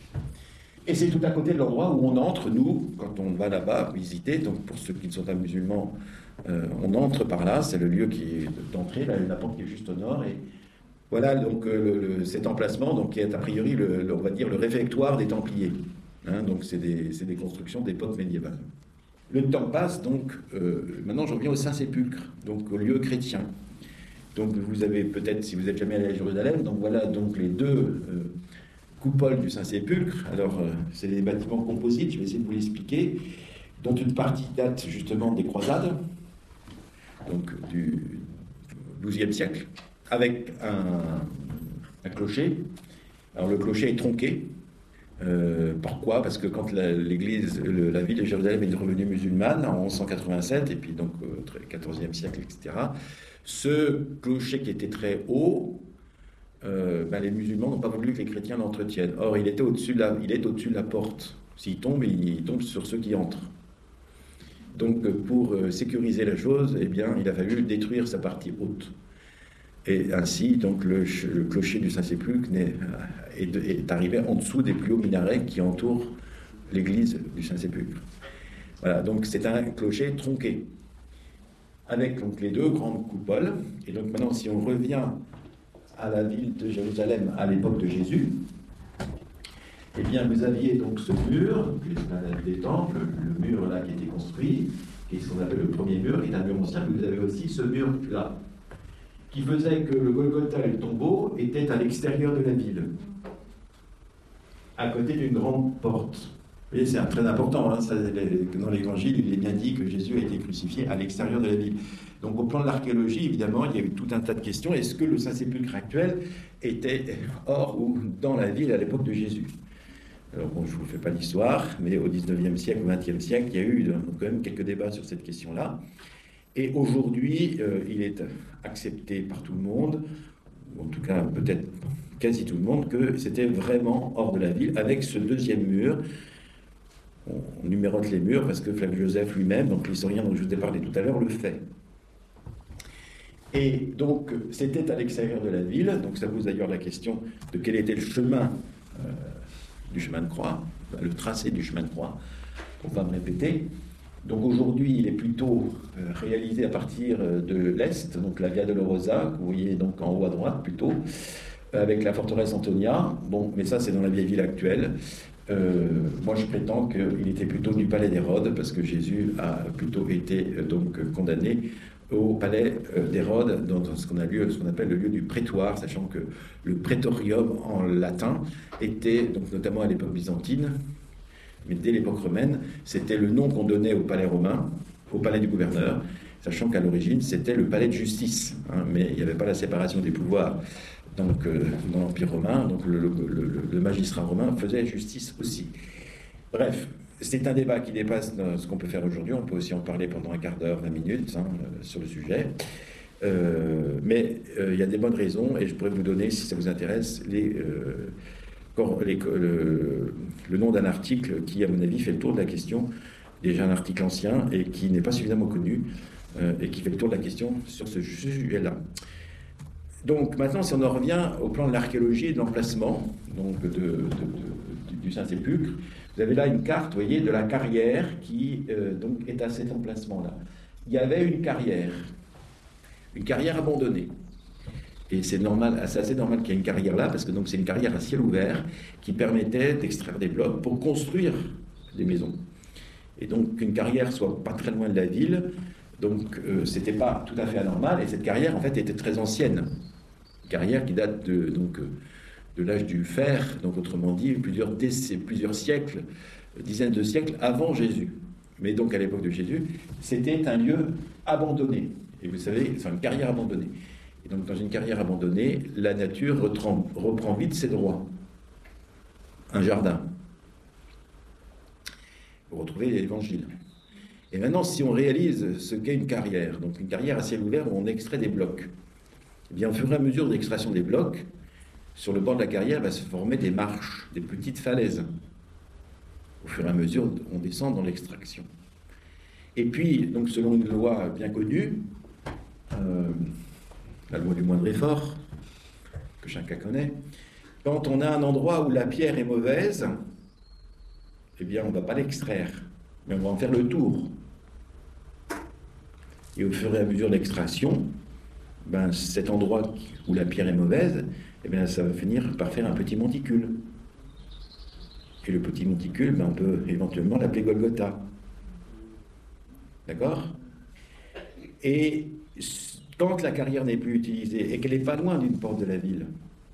Et c'est tout à côté de l'endroit où on entre, nous, quand on va là-bas visiter, donc pour ceux qui ne sont pas musulmans, euh, on entre par là, c'est le lieu qui est d'entrée, la, la porte qui est juste au nord, et voilà donc euh, le, le, cet emplacement, donc, qui est a priori, le, le, on va dire, le réfectoire des Templiers. Hein, donc c'est des, c'est des constructions d'époque médiévale. Le temps passe, donc euh, maintenant j'en viens au Saint-Sépulcre, donc au lieu chrétien. Donc vous avez peut-être, si vous n'êtes jamais allé à Jérusalem, donc voilà donc les deux euh, coupoles du Saint-Sépulcre. Alors euh, c'est des bâtiments composites, je vais essayer de vous l'expliquer, dont une partie date justement des croisades, donc du douzième siècle, avec un, un clocher. Alors le clocher est tronqué. Euh, pourquoi ? Parce que quand la, l'église, le, la ville de Jérusalem est revenue musulmane en onze cent quatre-vingt-sept, et puis donc au quatorzième siècle, et cetera, ce clocher qui était très haut, euh, ben les musulmans n'ont pas voulu que les chrétiens l'entretiennent. Or, il, était au-dessus de la, il est au-dessus de la porte. S'il tombe, il, il tombe sur ceux qui entrent. Donc, pour euh, sécuriser la chose, eh bien, il a fallu détruire sa partie haute. Et ainsi, donc, le, le clocher du Saint-Sépulcre est, est, est arrivé en dessous des plus hauts minarets qui entourent l'église du Saint-Sépulcre. Voilà, donc c'est un clocher tronqué, avec donc les deux grandes coupoles. Et donc maintenant, si on revient à la ville de Jérusalem à l'époque de Jésus, eh bien, vous aviez donc ce mur, donc la ville des temples, le mur là qui était construit, qui est ce qu'on appelle le premier mur, qui est un mur ancien, mais vous avez aussi ce mur là, qui faisait que le Golgotha et le tombeau étaient à l'extérieur de la ville, à côté d'une grande porte. Vous voyez, c'est très important, hein, ça, dans l'Évangile, il est bien dit que Jésus a été crucifié à l'extérieur de la ville. Donc au plan de l'archéologie, évidemment, il y a eu tout un tas de questions. Est-ce que le Saint-Sépulcre actuel était hors ou dans la ville à l'époque de Jésus ? Alors bon, je ne vous fais pas l'histoire, mais au dix-neuvième siècle, au vingtième siècle, il y a eu quand même quelques débats sur cette question-là. Et aujourd'hui, euh, il est accepté par tout le monde, ou en tout cas peut-être quasi tout le monde, que c'était vraiment hors de la ville, avec ce deuxième mur. On numérote les murs parce que Flavius Joseph lui-même, donc l'historien dont je vous ai parlé tout à l'heure, le fait. Et donc, c'était à l'extérieur de la ville, donc ça pose d'ailleurs la question de quel était le chemin euh, du chemin de croix, le tracé du chemin de croix, pour ne pas me répéter. Donc aujourd'hui, il est plutôt euh, réalisé à partir de l'Est, donc la Via Dolorosa, que vous voyez donc en haut à droite plutôt, avec la forteresse Antonia. Bon, mais ça c'est dans la vieille ville actuelle. Euh, moi je prétends qu'il était plutôt du palais d'Hérode, parce que Jésus a plutôt été euh, donc condamné au palais euh, d'Hérode, dans ce qu'on a lieu, ce qu'on appelle le lieu du prétoire, sachant que le prétorium en latin était, donc notamment à l'époque byzantine, mais dès l'époque romaine, c'était le nom qu'on donnait au palais romain, au palais du gouverneur, sachant qu'à l'origine, c'était le palais de justice, hein, mais il n'y avait pas la séparation des pouvoirs donc, euh, dans l'Empire romain, donc le, le, le, le magistrat romain faisait justice aussi. Bref, c'est un débat qui dépasse ce qu'on peut faire aujourd'hui. On peut aussi en parler pendant un quart d'heure, vingt minutes hein, sur le sujet. Euh, mais euh, il y a des bonnes raisons, et je pourrais vous donner, si ça vous intéresse, les, euh, les, le, le nom d'un article qui, à mon avis, fait le tour de la question, déjà un article ancien, et qui n'est pas suffisamment connu, euh, et qui fait le tour de la question sur ce sujet-là. Donc maintenant, si on en revient au plan de l'archéologie et de l'emplacement donc de, de, de, du Saint-Sépulcre, vous avez là une carte, vous voyez, de la carrière qui euh, donc est à cet emplacement-là. Il y avait une carrière, une carrière abandonnée. Et c'est normal, c'est assez normal qu'il y ait une carrière là, parce que donc c'est une carrière à ciel ouvert qui permettait d'extraire des blocs pour construire des maisons. Et donc qu'une carrière soit pas très loin de la ville, donc euh, c'était pas tout à fait anormal. Et cette carrière en fait était très ancienne, une carrière qui date de donc de l'âge du fer, donc autrement dit plusieurs déc- plusieurs siècles, dizaines de siècles avant Jésus. Mais donc à l'époque de Jésus, c'était un lieu abandonné. Et vous savez, c'est une carrière abandonnée. Et donc dans une carrière abandonnée, la nature reprend, reprend vite ses droits. Un jardin. Vous retrouvez l'Évangile. Et maintenant, si on réalise ce qu'est une carrière, donc une carrière à ciel ouvert où on extrait des blocs, eh bien, au fur et à mesure de l'extraction des blocs, sur le bord de la carrière va se former des marches, des petites falaises. Au fur et à mesure, on descend dans l'extraction. Et puis, donc, selon une loi bien connue, euh, la loi du moindre effort, que chacun connaît, quand on a un endroit où la pierre est mauvaise, eh bien, on ne va pas l'extraire, mais on va en faire le tour. Et au fur et à mesure de l'extraction, ben, cet endroit où la pierre est mauvaise, eh bien, ça va finir par faire un petit monticule. Et le petit monticule, ben, on peut éventuellement l'appeler Golgotha. D'accord ? Et quand la carrière n'est plus utilisée et qu'elle n'est pas loin d'une porte de la ville,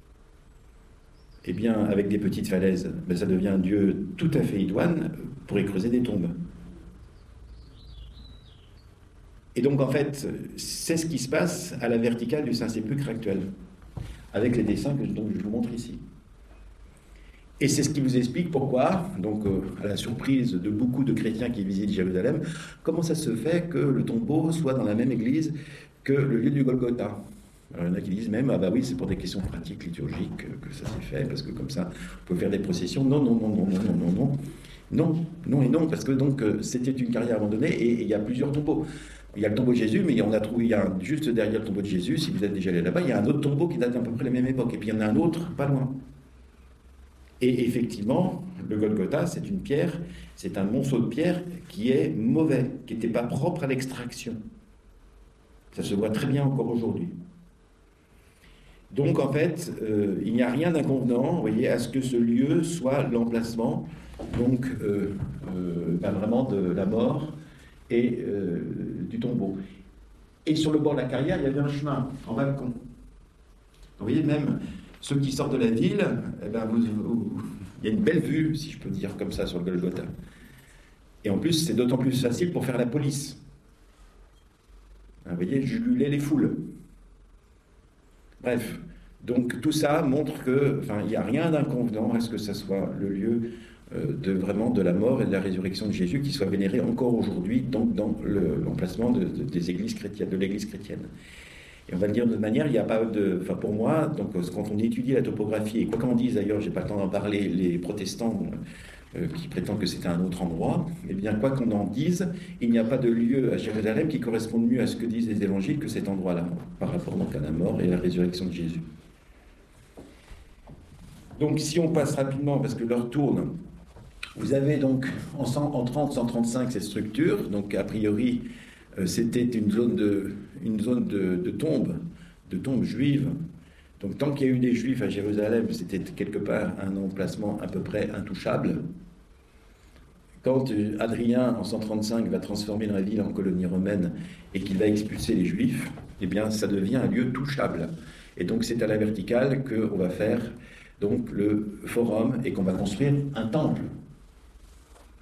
eh bien, avec des petites falaises, ben, ça devient un lieu tout à fait idoine pour y creuser des tombes. Et donc, en fait, c'est ce qui se passe à la verticale du Saint-Sépulcre actuel, avec les dessins que donc, je vous montre ici. Et c'est ce qui vous explique pourquoi, donc euh, à la surprise de beaucoup de chrétiens qui visitent Jérusalem, comment ça se fait que le tombeau soit dans la même église que le lieu du Golgotha. Alors, il y en a qui disent même, ah bah oui, c'est pour des questions pratiques, liturgiques, que ça s'est fait, parce que comme ça, on peut faire des processions. Non, non, non, non, non, non, non, non. Non, non et non, parce que donc euh, c'était une carrière abandonnée et il y a plusieurs tombeaux. Il y a le tombeau de Jésus, mais on a trouvé, il y a un, juste derrière le tombeau de Jésus, si vous êtes déjà allé là-bas, il y a un autre tombeau qui date d'à peu près de la même époque. Et puis il y en a un autre pas loin. Et effectivement, le Golgotha, c'est une pierre, c'est un monceau de pierre qui est mauvais, qui n'était pas propre à l'extraction. Ça se voit très bien encore aujourd'hui. Donc en fait, euh, il n'y a rien d'inconvenant, vous voyez, à ce que ce lieu soit l'emplacement, donc euh, euh, ben vraiment de la mort et euh, du tombeau. Et sur le bord de la carrière, il y avait un chemin en balcon. Vous voyez, même ceux qui sortent de la ville, eh ben vous, vous, il y a une belle vue, si je peux dire comme ça, sur le Golgotha. Et en plus, c'est d'autant plus facile pour faire la police. Vous voyez, juguler les foules. Bref, donc tout ça montre que, enfin, il n'y a rien d'inconvenant à ce que ce soit le lieu euh, de vraiment de la mort et de la résurrection de Jésus qui soit vénéré encore aujourd'hui donc dans le, l'emplacement de, de, des églises chrétiennes, de l'Église chrétienne. Et on va le dire de manière, il n'y a pas de, enfin pour moi, donc quand on étudie la topographie et quoi qu'en dise d'ailleurs, j'ai pas le temps d'en parler, les protestants euh, qui prétendent que c'était un autre endroit, eh bien quoi qu'on en dise, il n'y a pas de lieu à Jérusalem qui corresponde mieux à ce que disent les évangiles que cet endroit-là, par rapport donc à la mort et à la résurrection de Jésus. Donc si on passe rapidement, parce que l'heure tourne, vous avez donc en, cent, en trente cent trente-cinq cette structure, donc a priori euh, c'était une zone de, une zone de, de tombe, de tombe juive. Donc tant qu'il y a eu des juifs à Jérusalem, c'était quelque part un emplacement à peu près intouchable. Quand Adrien, en cent trente-cinq, va transformer la ville en colonie romaine et qu'il va expulser les juifs, eh bien ça devient un lieu touchable. Et donc c'est à la verticale qu'on va faire donc le forum et qu'on va construire un temple. D'accord ?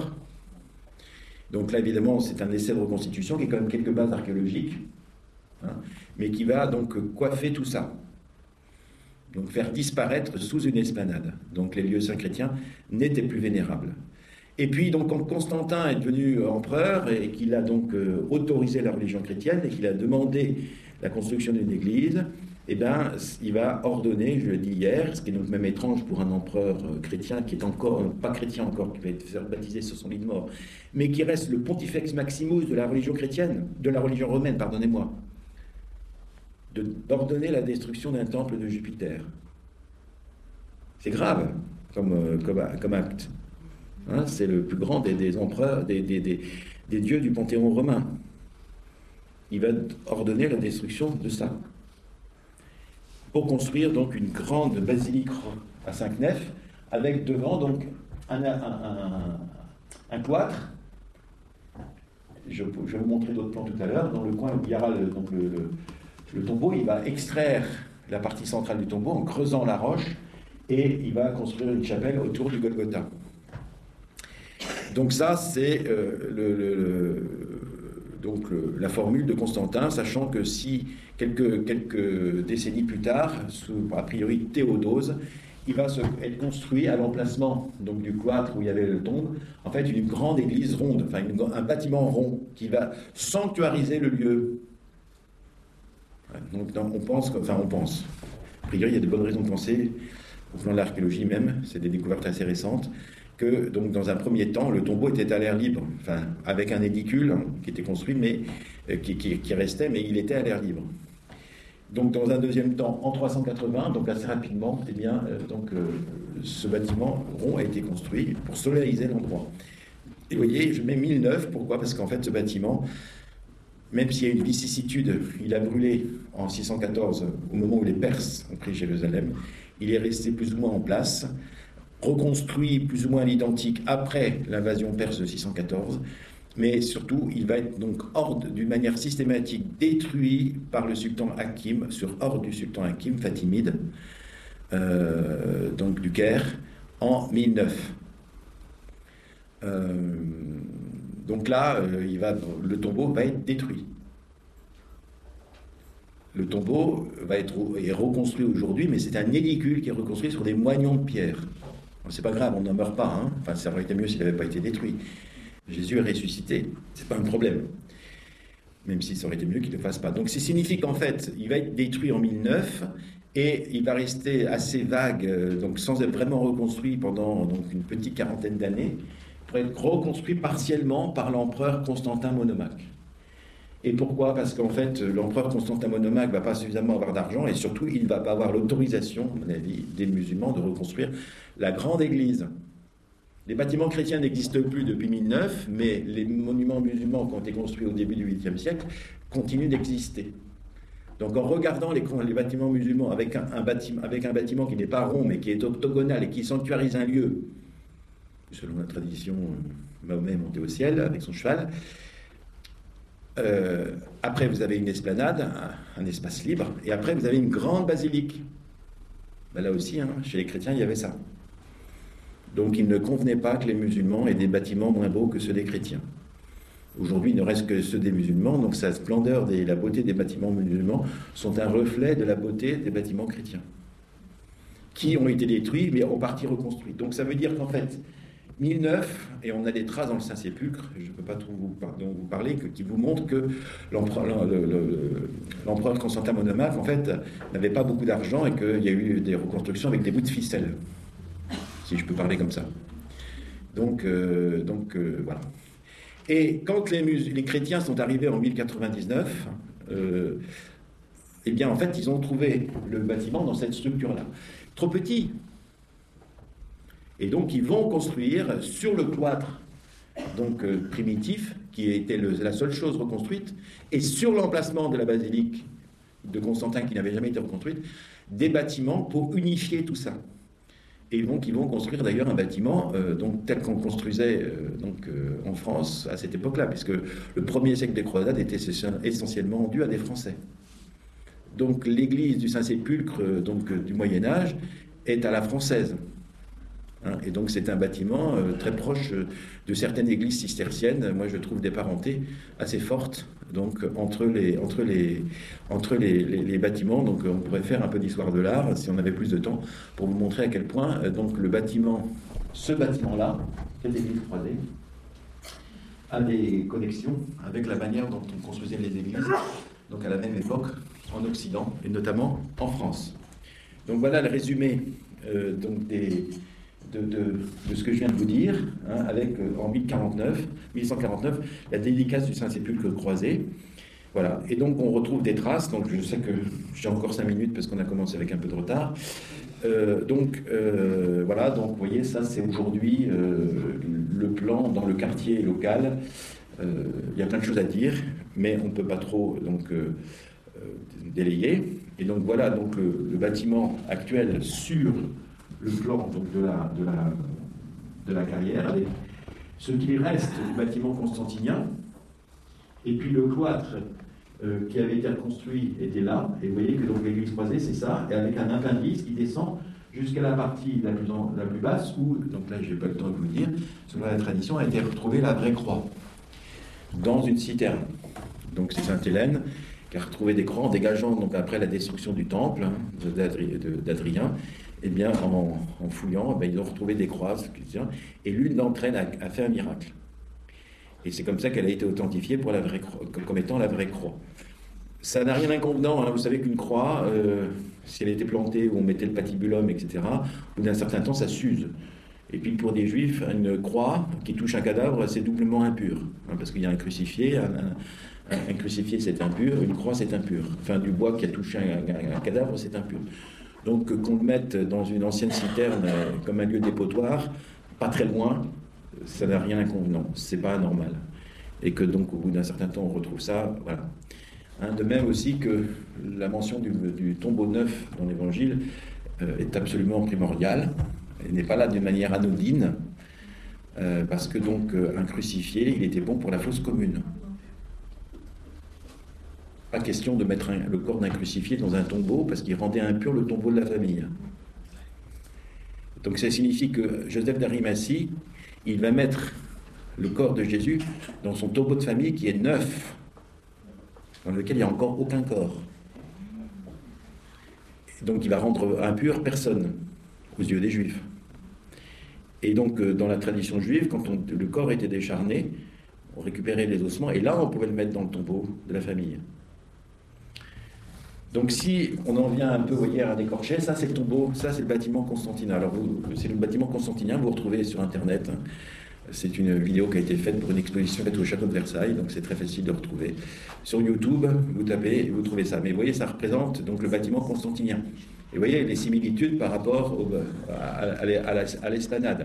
Donc là, évidemment, c'est un essai de reconstitution qui est quand même quelques bases archéologiques, hein, mais qui va donc coiffer tout ça. donc faire disparaître sous une esplanade. Donc les lieux saints chrétiens n'étaient plus vénérables. Et puis, donc, quand Constantin est devenu empereur et qu'il a donc euh, autorisé la religion chrétienne et qu'il a demandé la construction d'une église, eh bien, il va ordonner, je l'ai dit hier, ce qui est donc même étrange pour un empereur euh, chrétien qui est encore, euh, pas chrétien encore, qui va être faire baptiser sur son lit de mort, mais qui reste le pontifex maximus de la religion chrétienne, de la religion romaine, pardonnez-moi, d'ordonner la destruction d'un temple de Jupiter. C'est grave comme, euh, comme, comme acte. Hein, c'est le plus grand des, des empereurs, des, des, des, des dieux du panthéon romain. Il va ordonner la destruction de ça. Pour construire donc une grande basilique à cinq nefs, avec devant donc un, un, un, un cloître. Je, je vais vous montrer d'autres plans tout à l'heure. Dans le coin où il y aura le, donc le, le, le tombeau, il va extraire la partie centrale du tombeau en creusant la roche et il va construire une chapelle autour du Golgotha. Donc ça, c'est euh, le, le, le, donc le, la formule de Constantin, sachant que si quelques, quelques décennies plus tard, sous a priori Théodose, il va se, être construit à l'emplacement donc du cloître où il y avait le tombe, en fait une grande église ronde, enfin une, un bâtiment rond qui va sanctuariser le lieu. Donc on pense, enfin on pense, a priori il y a de bonnes raisons de penser, au plan de l'archéologie même, c'est des découvertes assez récentes, que donc dans un premier temps, le tombeau était à l'air libre, enfin avec un édicule hein, qui était construit, mais euh, qui, qui, qui restait, mais il était à l'air libre. Donc dans un deuxième temps, en trois cent quatre-vingts, donc assez rapidement, eh bien, euh, donc euh, ce bâtiment rond a été construit pour solariser l'endroit. Et vous voyez, je mets mille neuf, pourquoi? Parce qu'en fait, ce bâtiment, même s'il y a une vicissitude, il a brûlé en six cent quatorze, au moment où les Perses ont pris Jérusalem, il est resté plus ou moins en place, reconstruit plus ou moins à l'identique après l'invasion perse de six cent quatorze, mais surtout, il va être donc hors d'une manière systématique détruit par le sultan Hakim, sur ordre du sultan Hakim, fatimide, euh, donc du Caire, en mille neuf. Euh, donc là, euh, il va, le tombeau va être détruit. Le tombeau va être est reconstruit aujourd'hui, mais c'est un édicule qui est reconstruit sur des moignons de pierre. C'est pas grave, on n'en meurt pas. Hein. Enfin, ça aurait été mieux s'il n'avait pas été détruit. Jésus est ressuscité, c'est pas un problème. Même si ça aurait été mieux qu'il ne le fasse pas. Donc, ça signifie qu'en fait, il va être détruit en mille neuf et il va rester assez vague, donc sans être vraiment reconstruit pendant donc, une petite quarantaine d'années, pour être reconstruit partiellement par l'empereur Constantin Monomaque. Et pourquoi? Parce qu'en fait, l'empereur Constantin Monomaque ne va pas suffisamment avoir d'argent et surtout, il ne va pas avoir l'autorisation, à mon avis, des musulmans de reconstruire la grande église. Les bâtiments chrétiens n'existent plus depuis mille neuf, mais les monuments musulmans qui ont été construits au début du huitième siècle continuent d'exister. Donc en regardant les, les bâtiments musulmans avec un, un bâtiment, avec un bâtiment qui n'est pas rond, mais qui est octogonal et qui sanctuarise un lieu, selon la tradition, Mahomet est monté au ciel avec son cheval. Euh, après, vous avez une esplanade, un, un espace libre, et après, vous avez une grande basilique. Ben là aussi, hein, chez les chrétiens, il y avait ça. Donc, il ne convenait pas que les musulmans aient des bâtiments moins beaux que ceux des chrétiens. Aujourd'hui, il ne reste que ceux des musulmans, donc sa splendeur et la beauté des bâtiments musulmans sont un reflet de la beauté des bâtiments chrétiens, qui ont été détruits, mais en partie reconstruits. Donc, ça veut dire qu'en fait, mille neuf, et on a des traces dans le Saint-Sépulcre, je ne peux pas trop vous, dont vous parler, que, qui vous montrent que l'empereur, le, le, l'empereur Constantin Monomaque, en fait, n'avait pas beaucoup d'argent et qu'il y a eu des reconstructions avec des bouts de ficelle, si je peux parler comme ça. Donc, euh, donc euh, voilà. Et quand les, mus- les chrétiens sont arrivés en mille quatre-vingt-dix-neuf, euh, eh bien, en fait, ils ont trouvé le bâtiment dans cette structure-là. Trop petit. Et donc, ils vont construire sur le cloître donc, euh, primitif, qui était le, la seule chose reconstruite, et sur l'emplacement de la basilique de Constantin, qui n'avait jamais été reconstruite, des bâtiments pour unifier tout ça. Et donc, ils vont construire d'ailleurs un bâtiment euh, donc, tel qu'on construisait euh, donc, euh, en France à cette époque-là, puisque le premier siècle des croisades était essentiellement dû à des Français. Donc, l'église du Saint-Sépulcre euh, donc, euh, du Moyen-Âge est à la française. Hein, et donc c'est un bâtiment euh, très proche euh, de certaines églises cisterciennes. Moi je trouve des parentés assez fortes donc, entre, les, entre, les, entre les, les, les bâtiments. Donc on pourrait faire un peu d'histoire de l'art si on avait plus de temps pour vous montrer à quel point euh, donc, le bâtiment, ce bâtiment-là, cette église croisée, a des connexions avec la manière dont on construisait les églises donc à la même époque en Occident et notamment en France. Donc voilà le résumé euh, donc des... De, de, de ce que je viens de vous dire, hein, avec euh, en mille cent quarante-neuf la dédicace du Saint-Sépulcre croisé. Voilà. Et donc on retrouve des traces, donc je sais que j'ai encore cinq minutes parce qu'on a commencé avec un peu de retard. Euh, donc euh, voilà, donc vous voyez, ça c'est aujourd'hui euh, le plan dans le quartier local. Euh, il y a plein de choses à dire, mais on ne peut pas trop donc, euh, euh, délayer. Et donc voilà donc, le, le bâtiment actuel sur le plan donc, de, la, de, la, de la carrière, avec ce qui reste du bâtiment constantinien, et puis le cloître euh, qui avait été reconstruit était là, et vous voyez que donc l'église croisée c'est ça, et avec un appendice qui descend jusqu'à la partie la plus, en, la plus basse, où, donc là j'ai pas le temps de vous le dire, selon la tradition a été retrouvée la vraie croix, dans une citerne. Donc c'est Sainte-Hélène qui a retrouvé des croix en dégageant, donc après la destruction du temple hein, d'Adrien, eh bien, en, en fouillant, eh bien, ils ont retrouvé des croix, et l'une d'entre elles a, a fait un miracle. Et c'est comme ça qu'elle a été authentifiée pour la vraie croix, comme étant la vraie croix. Ça n'a rien d'inconvenant, hein. Vous savez qu'une croix, euh, si elle était plantée, où on mettait le patibulum, et cetera, au bout d'un certain temps, ça s'use. Et puis pour des juifs, une croix qui touche un cadavre, c'est doublement impur, hein, parce qu'il y a un crucifié, un, un, un crucifié c'est impur, une croix c'est impur. Enfin, du bois qui a touché un, un, un cadavre, c'est impur. Donc qu'on le mette dans une ancienne citerne euh, comme un lieu dépotoir, pas très loin, ça n'a rien d'inconvenant, c'est pas anormal. Et que donc au bout d'un certain temps on retrouve ça, voilà. Hein, de même aussi que la mention du, du tombeau neuf dans l'Évangile euh, est absolument primordiale, et n'est pas là de manière anodine, euh, parce que donc euh, un crucifié, il était bon pour la fosse commune. Pas question de mettre un, le corps d'un crucifié dans un tombeau parce qu'il rendait impur le tombeau de la famille. Donc ça signifie que Joseph d'Arimathie, il va mettre le corps de Jésus dans son tombeau de famille qui est neuf, dans lequel il n'y a encore aucun corps. Donc il va rendre impur personne aux yeux des Juifs. Et donc dans la tradition juive, quand on, le corps était décharné, on récupérait les ossements et là on pouvait le mettre dans le tombeau de la famille. Donc si on en vient un peu, vous voyez, à décorcher, ça c'est le tombeau, ça c'est le bâtiment constantinien. Alors c'est le bâtiment constantinien, vous retrouvez sur internet. Hein. C'est une vidéo qui a été faite pour une exposition faite au château de Versailles, donc c'est très facile de retrouver. Sur YouTube, vous tapez et vous trouvez ça. Mais vous voyez, ça représente donc le bâtiment constantinien. Et vous voyez les similitudes par rapport au, à, à l'esplanade.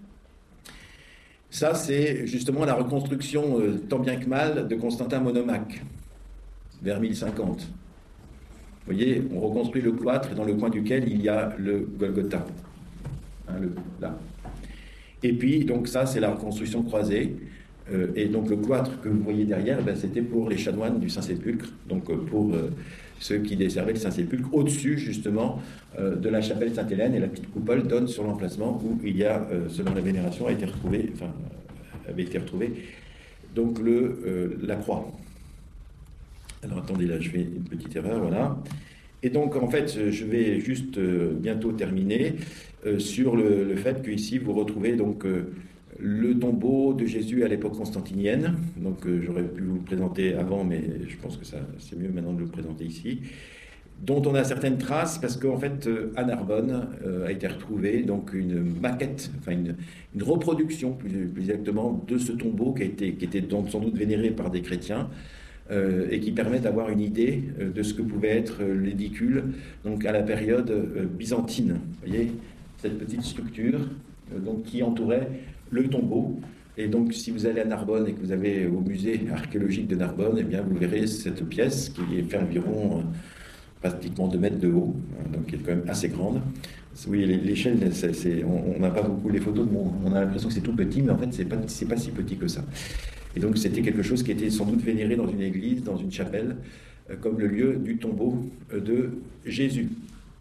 Ça c'est justement la reconstruction, euh, tant bien que mal, de Constantin Monomaque, vers mille cinquante. Vous voyez, on reconstruit le cloître dans le coin duquel il y a le Golgotha. Hein, le, là. Et puis, donc ça, c'est la reconstruction croisée. Euh, et donc le cloître que vous voyez derrière, ben, c'était pour les chanoines du Saint-Sépulcre, donc euh, pour euh, ceux qui desservaient le Saint-Sépulcre, au-dessus justement euh, de la chapelle Sainte-Hélène, et la petite coupole donne sur l'emplacement où il y a, euh, selon la vénération, a été retrouvé, enfin, avait été retrouvé, donc le, euh, la croix. Alors attendez, là je fais une petite erreur, voilà. Et donc en fait, je vais juste euh, bientôt terminer euh, sur le, le fait qu'ici vous retrouvez donc euh, le tombeau de Jésus à l'époque constantinienne. Donc euh, j'aurais pu vous le présenter avant, mais je pense que ça, c'est mieux maintenant de le présenter ici. Dont on a certaines traces parce qu'en fait euh, à Narbonne euh, a été retrouvée donc une maquette, enfin une, une reproduction plus, plus exactement de ce tombeau qui, a été, qui était donc sans doute vénéré par des chrétiens. Euh, et qui permet d'avoir une idée euh, de ce que pouvait être euh, l'édicule donc à la période euh, byzantine. Vous voyez, cette petite structure euh, donc, qui entourait le tombeau. Et donc, si vous allez à Narbonne et que vous avez au musée archéologique de Narbonne, eh bien, vous verrez cette pièce qui fait environ euh, pratiquement deux mètres de haut, hein, donc qui est quand même assez grande. Oui, l'échelle, on n'a pas beaucoup les photos, de mon, on a l'impression que c'est tout petit, mais en fait, c'est pas, c'est pas si petit que ça. Et donc c'était quelque chose qui était sans doute vénéré dans une église, dans une chapelle, euh, comme le lieu du tombeau euh, de Jésus.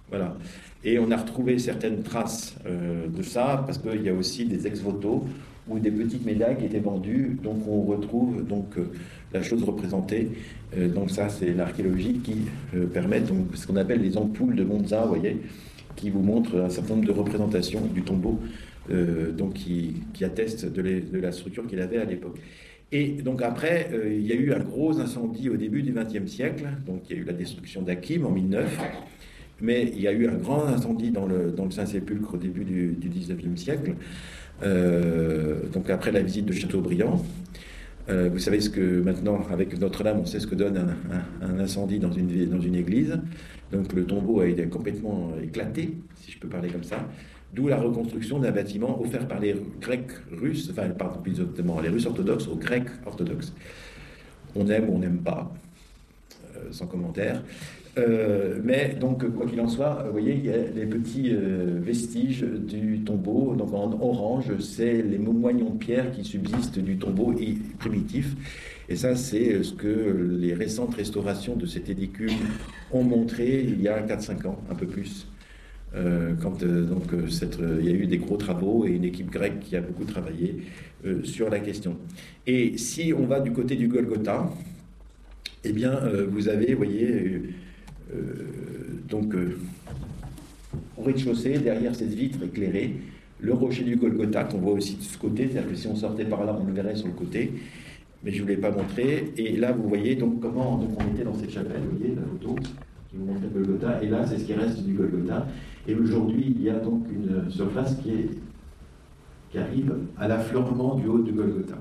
Voilà. Et on a retrouvé certaines traces euh, de ça, parce qu'il y a aussi des ex-voto ou des petites médailles qui étaient vendues. Donc on retrouve donc, euh, la chose représentée. Euh, donc ça, c'est l'archéologie qui euh, permet donc, ce qu'on appelle les ampoules de Monza, vous voyez, qui vous montrent un certain nombre de représentations du tombeau, euh, donc qui, qui attestent de, les, de la structure qu'il avait à l'époque. Et donc après, euh, il y a eu un gros incendie au début du vingtième siècle. Donc il y a eu la destruction d'Akim en mille neuf. Mais il y a eu un grand incendie dans le, dans le Saint-Sépulcre au début du, du dix-neuvième siècle, euh, donc après la visite de Chateaubriand. Euh, vous savez ce que maintenant, avec Notre-Dame, on sait ce que donne un, un, un incendie dans une, dans une église. Donc le tombeau a été complètement éclaté, si je peux parler comme ça. D'où la reconstruction d'un bâtiment offert par les Grecs russes, enfin, pardon, plus exactement, les Russes orthodoxes aux Grecs orthodoxes. On aime ou on n'aime pas, euh, sans commentaire. Euh, mais donc, quoi qu'il en soit, vous voyez, il y a les petits euh, vestiges du tombeau. Donc en orange, c'est les moignons de pierre qui subsistent du tombeau primitif. Et ça, c'est ce que les récentes restaurations de cet édicule ont montré il y a quatre cinq ans, un peu plus. Euh, quand euh, donc, cette, euh, il y a eu des gros travaux et une équipe grecque qui a beaucoup travaillé euh, sur la question. Et si on va du côté du Golgotha, eh bien, euh, vous avez, vous voyez, euh, Euh, donc, euh, au rez-de-chaussée, derrière cette vitre éclairée, le rocher du Golgotha, qu'on voit aussi de ce côté, c'est-à-dire que si on sortait par là, on le verrait sur le côté, mais je ne vous l'ai pas montré. Et là, vous voyez donc comment donc, on était dans cette chapelle, vous voyez la photo qui vous montre le Golgotha, et là, c'est ce qui reste du Golgotha. Et aujourd'hui, il y a donc une surface qui, est, qui arrive à l'affleurement du haut du Golgotha.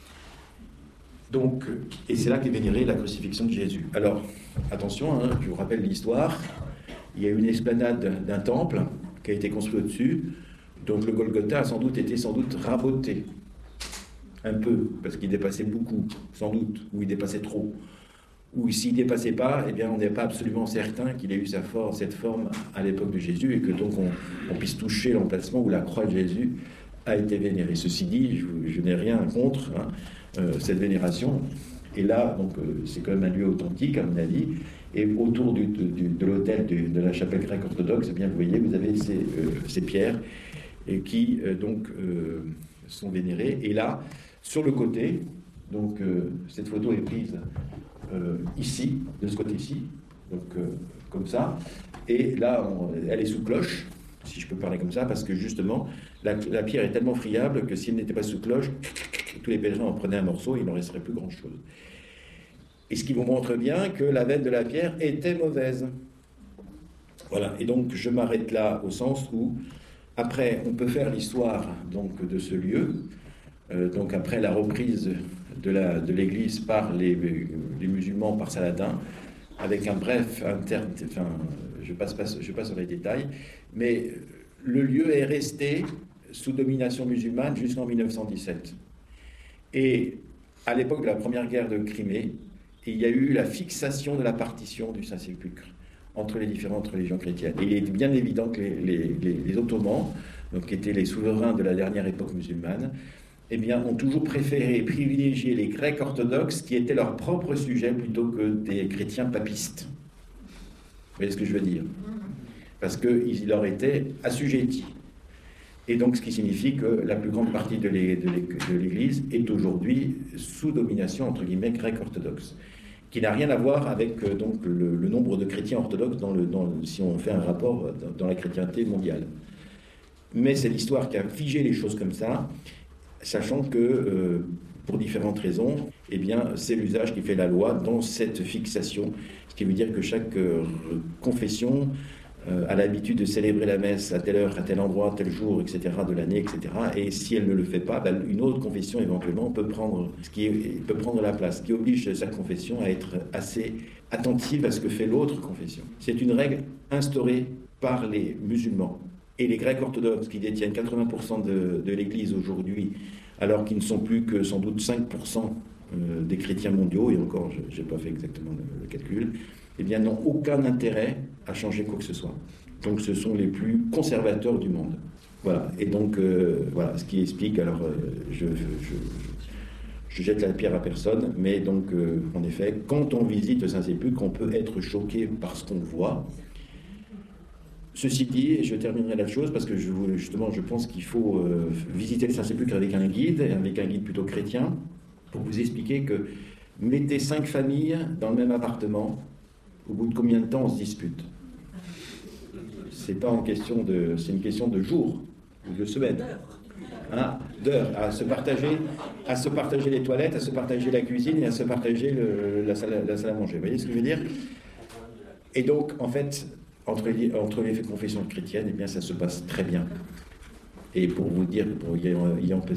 Donc, et c'est là qu'est vénérée la crucifixion de Jésus. Alors, attention, hein, je vous rappelle l'histoire. Il y a une esplanade d'un temple qui a été construit au-dessus. Donc le Golgotha a sans doute été sans doute raboté. Un peu, parce qu'il dépassait beaucoup, sans doute, ou il dépassait trop. Ou s'il ne dépassait pas, eh bien, on n'est pas absolument certain qu'il ait eu sa forme, cette forme à l'époque de Jésus, et que donc on, on puisse toucher l'emplacement où la croix de Jésus a été vénérée. Ceci dit, je, je n'ai rien contre hein, euh, cette vénération. Et là, donc, euh, c'est quand même un lieu authentique, à mon avis. Et autour du, de, du, de l'autel de, de la chapelle grecque orthodoxe, eh bien, vous voyez, vous avez ces, euh, ces pierres et qui euh, donc euh, sont vénérées. Et là, sur le côté, donc euh, cette photo est prise euh, ici, de ce côté-ci, donc euh, comme ça. Et là, on, elle est sous cloche, si je peux parler comme ça, parce que justement, la, la pierre est tellement friable que si elle n'était pas sous cloche, tous les pèlerins en prenaient un morceau, il n'en resterait plus grand-chose. Et ce qui vous montre bien que la veine de la pierre était mauvaise. Voilà, et donc je m'arrête là au sens où, après, on peut faire l'histoire donc, de ce lieu, euh, donc après la reprise de, la, de l'église par les, les musulmans, par Saladin, avec un bref, inter, enfin, je passe, pas, je passe sur les détails, mais le lieu est resté sous domination musulmane jusqu'en mille neuf cent dix-sept. Et à l'époque de la première guerre de Crimée, il y a eu la fixation de la partition du Saint-Sépulcre entre les différentes religions chrétiennes. Et il est bien évident que les, les, les, les Ottomans, donc, qui étaient les souverains de la dernière époque musulmane, eh bien, ont toujours préféré privilégier les Grecs orthodoxes qui étaient leur propre sujet plutôt que des chrétiens papistes. Vous voyez ce que je veux dire? Parce qu'ils leur étaient assujettis. Et donc, ce qui signifie que la plus grande partie de l'Église est aujourd'hui sous domination, entre guillemets, grecque orthodoxe, qui n'a rien à voir avec euh, donc, le, le nombre de chrétiens orthodoxes dans le, dans, si on fait un rapport dans, dans la chrétienté mondiale. Mais c'est l'histoire qui a figé les choses comme ça, sachant que, euh, pour différentes raisons, eh bien, c'est l'usage qui fait la loi dans cette fixation, ce qui veut dire que chaque euh, confession Euh, a l'habitude de célébrer la messe à telle heure, à tel endroit, tel jour, et cetera, de l'année, et cetera. Et si elle ne le fait pas, ben, une autre confession éventuellement peut prendre, ce qui est, peut prendre la place, ce qui oblige sa confession à être assez attentive à ce que fait l'autre confession. C'est une règle instaurée par les musulmans. Et les Grecs orthodoxes, qui détiennent quatre-vingts pour cent de, de l'Église aujourd'hui, alors qu'ils ne sont plus que sans doute cinq pour cent des chrétiens mondiaux, et encore, je n'ai pas fait exactement le, le calcul, eh bien, n'ont aucun intérêt à changer quoi que ce soit. Donc, ce sont les plus conservateurs du monde. Voilà. Et donc, euh, voilà, ce qui explique, alors, euh, je, je, je jette la pierre à personne, mais donc, euh, en effet, quand on visite le Saint-Sépulcre, on peut être choqué par ce qu'on voit, Ceci dit, et je terminerai la chose parce que je, justement, je pense qu'il faut euh, visiter le Saint-Sépulcre avec un guide, avec un guide plutôt chrétien, pour vous expliquer que mettez cinq familles dans le même appartement, au bout de combien de temps on se dispute? C'est pas en question de, c'est une question de jours ou de semaines, hein, d'heures, à se partager, à se partager les toilettes, à se partager la cuisine et à se partager le, la, salle, la salle à manger. Vous voyez ce que je veux dire? Et donc, en fait, entre les, entre les confessions chrétiennes, eh bien, ça se passe très bien. Et pour vous dire, pour y, y en